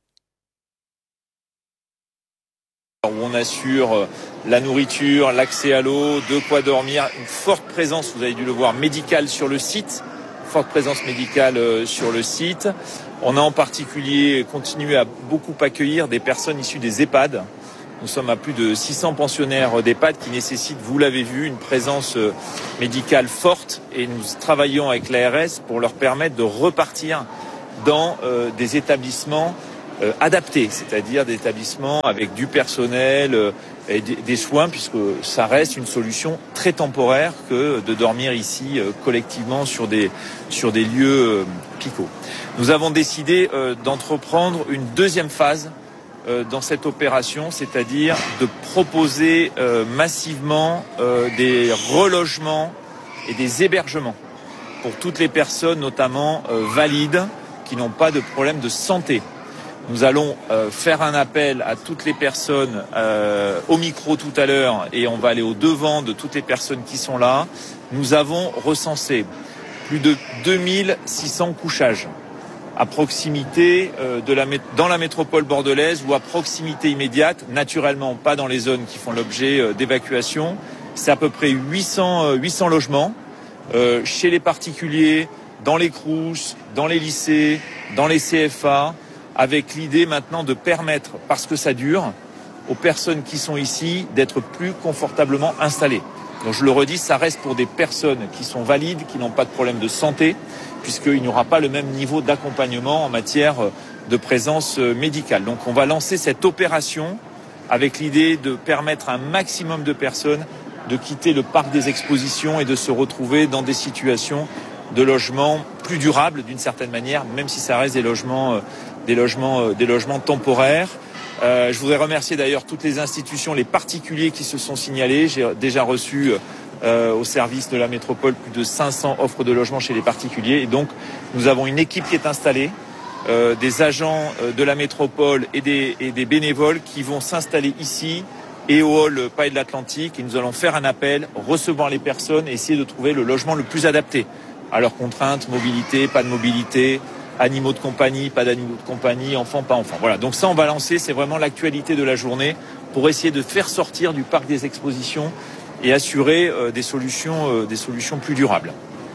Où on assure la nourriture, l'accès à l'eau, de quoi dormir, une forte présence, vous avez dû le voir, médicale sur le site, forte présence médicale sur le site. On a en particulier continué à beaucoup accueillir des personnes issues des EHPAD. Nous sommes à plus de six cents pensionnaires d'EHPAD qui nécessitent, vous l'avez vu, une présence médicale forte, et nous travaillons avec l'A R S pour leur permettre de repartir dans euh, des établissements Euh, adaptés, c'est-à-dire des établissements avec du personnel euh, et des, des soins, puisque ça reste une solution très temporaire que de dormir ici euh, collectivement sur des, sur des lieux euh, picots. Nous avons décidé euh, d'entreprendre une deuxième phase euh, dans cette opération, c'est-à-dire de proposer euh, massivement euh, des relogements et des hébergements pour toutes les personnes, notamment euh, valides, qui n'ont pas de problème de santé. Nous allons euh, faire un appel à toutes les personnes euh, au micro tout à l'heure, et on va aller au devant de toutes les personnes qui sont là. Nous avons recensé plus de deux mille six cents couchages à proximité euh, de la, dans la métropole bordelaise ou à proximité immédiate, naturellement pas dans les zones qui font l'objet euh, d'évacuation. C'est à peu près huit cents, euh, huit cents logements euh, chez les particuliers, dans les crous, dans les lycées, dans les C F A, avec l'idée maintenant de permettre, parce que ça dure, aux personnes qui sont ici d'être plus confortablement installées. Donc je le redis, ça reste pour des personnes qui sont valides, qui n'ont pas de problème de santé, puisqu'il n'y aura pas le même niveau d'accompagnement en matière de présence médicale. Donc on va lancer cette opération avec l'idée de permettre à un maximum de personnes de quitter le parc des expositions et de se retrouver dans des situations de logement plus durables d'une certaine manière, même si ça reste des logements des logements, des logements temporaires. Euh, je voudrais remercier d'ailleurs toutes les institutions, les particuliers qui se sont signalés. J'ai déjà reçu euh, au service de la métropole plus de cinq cents offres de logement chez les particuliers. Et donc, nous avons une équipe qui est installée, euh, des agents de la métropole et des, et des bénévoles qui vont s'installer ici et au hall Paille de l'Atlantique. Et nous allons faire un appel, recevoir les personnes et essayer de trouver le logement le plus adapté à leurs contraintes, mobilité, pas de mobilité, animaux de compagnie, pas d'animaux de compagnie, enfants, pas enfants. Voilà, donc ça on va lancer, c'est vraiment l'actualité de la journée pour essayer de faire sortir du parc des expositions et assurer euh, des solutions, euh, des solutions plus durables.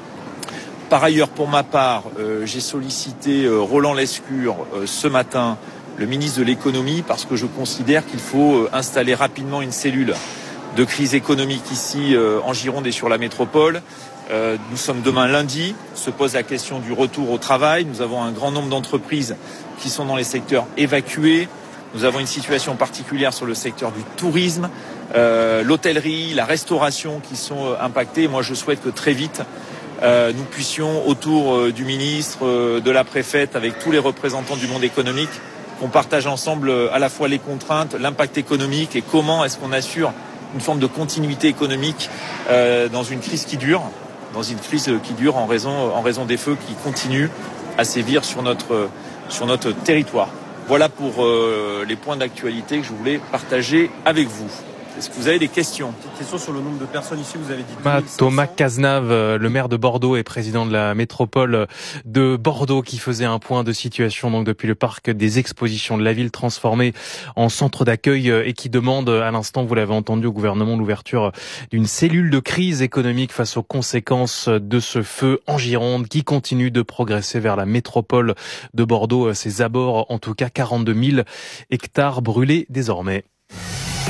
Par ailleurs, pour ma part, euh, j'ai sollicité euh, Roland Lescure euh, ce matin, le ministre de l'économie, parce que je considère qu'il faut euh, installer rapidement une cellule de crise économique ici euh, en Gironde et sur la métropole. Euh, nous sommes demain lundi, se pose la question du retour au travail. Nous avons un grand nombre d'entreprises qui sont dans les secteurs évacués. Nous avons une situation particulière sur le secteur du tourisme, euh, l'hôtellerie, la restauration qui sont euh, impactés. Moi, je souhaite que très vite, euh, nous puissions, autour euh, du ministre, euh, de la préfète, avec tous les représentants du monde économique, qu'on partage ensemble euh, à la fois les contraintes, l'impact économique et comment est-ce qu'on assure une forme de continuité économique euh, dans une crise qui dure. dans une crise qui dure en raison, en raison des feux qui continuent à sévir sur notre, sur notre territoire. Voilà pour euh, les points d'actualité que je voulais partager avec vous. Est-ce que vous avez des questions ? Question sur le nombre de personnes ici, vous avez dit bah, Thomas Cazenave, le maire de Bordeaux et président de la métropole de Bordeaux, qui faisait un point de situation donc depuis le parc des expositions de la ville transformé en centre d'accueil et qui demande à l'instant, vous l'avez entendu, au gouvernement l'ouverture d'une cellule de crise économique face aux conséquences de ce feu en Gironde qui continue de progresser vers la métropole de Bordeaux. Ses abords, en tout cas quarante-deux mille hectares brûlés désormais.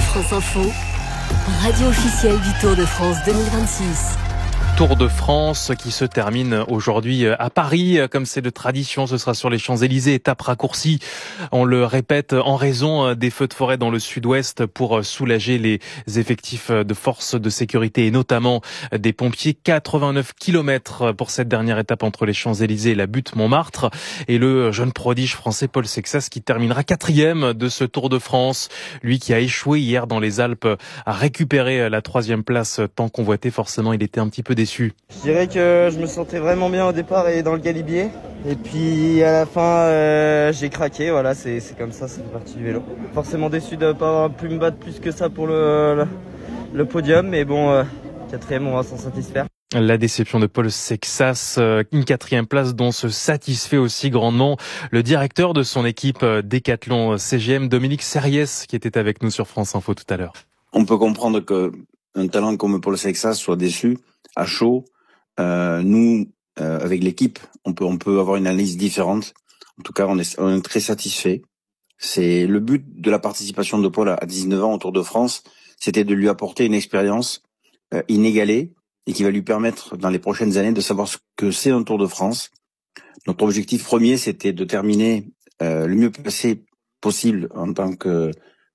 France Info, radio officielle du Tour de France deux mille vingt-six. Tour de France qui se termine aujourd'hui à Paris. Comme c'est de tradition, ce sera sur les Champs-Élysées, étape raccourcie. On le répète, en raison des feux de forêt dans le sud-ouest pour soulager les effectifs de forces de sécurité et notamment des pompiers. quatre-vingt-neuf kilomètres pour cette dernière étape entre les Champs-Élysées et la butte Montmartre. Et le jeune prodige français Paul Sexas qui terminera quatrième de ce Tour de France. Lui qui a échoué hier dans les Alpes a récupéré la troisième place tant convoitée. Forcément, il était un petit peu déçu. Je dirais que je me sentais vraiment bien au départ et dans le galibier. Et puis à la fin, euh, j'ai craqué. Voilà, c'est, c'est comme ça, c'est partie du vélo. Forcément déçu de ne pas avoir pu me battre plus que ça pour le, le, le podium. Mais bon, euh, quatrième, on va s'en satisfaire. La déception de Paul Sexas, une quatrième place dont se satisfait aussi grandement le directeur de son équipe Décathlon C G M, Dominique Serriès, qui était avec nous sur France Info tout à l'heure. On peut comprendre que un talent comme Paul Sexas soit déçu à chaud. Euh, nous, euh, avec l'équipe, on peut on peut avoir une analyse différente. En tout cas, on est, on est très satisfait. C'est le but de la participation de Paul à dix-neuf ans au Tour de France, c'était de lui apporter une expérience euh, inégalée et qui va lui permettre dans les prochaines années de savoir ce que c'est un Tour de France. Notre objectif premier, c'était de terminer euh, le mieux passé possible en tant que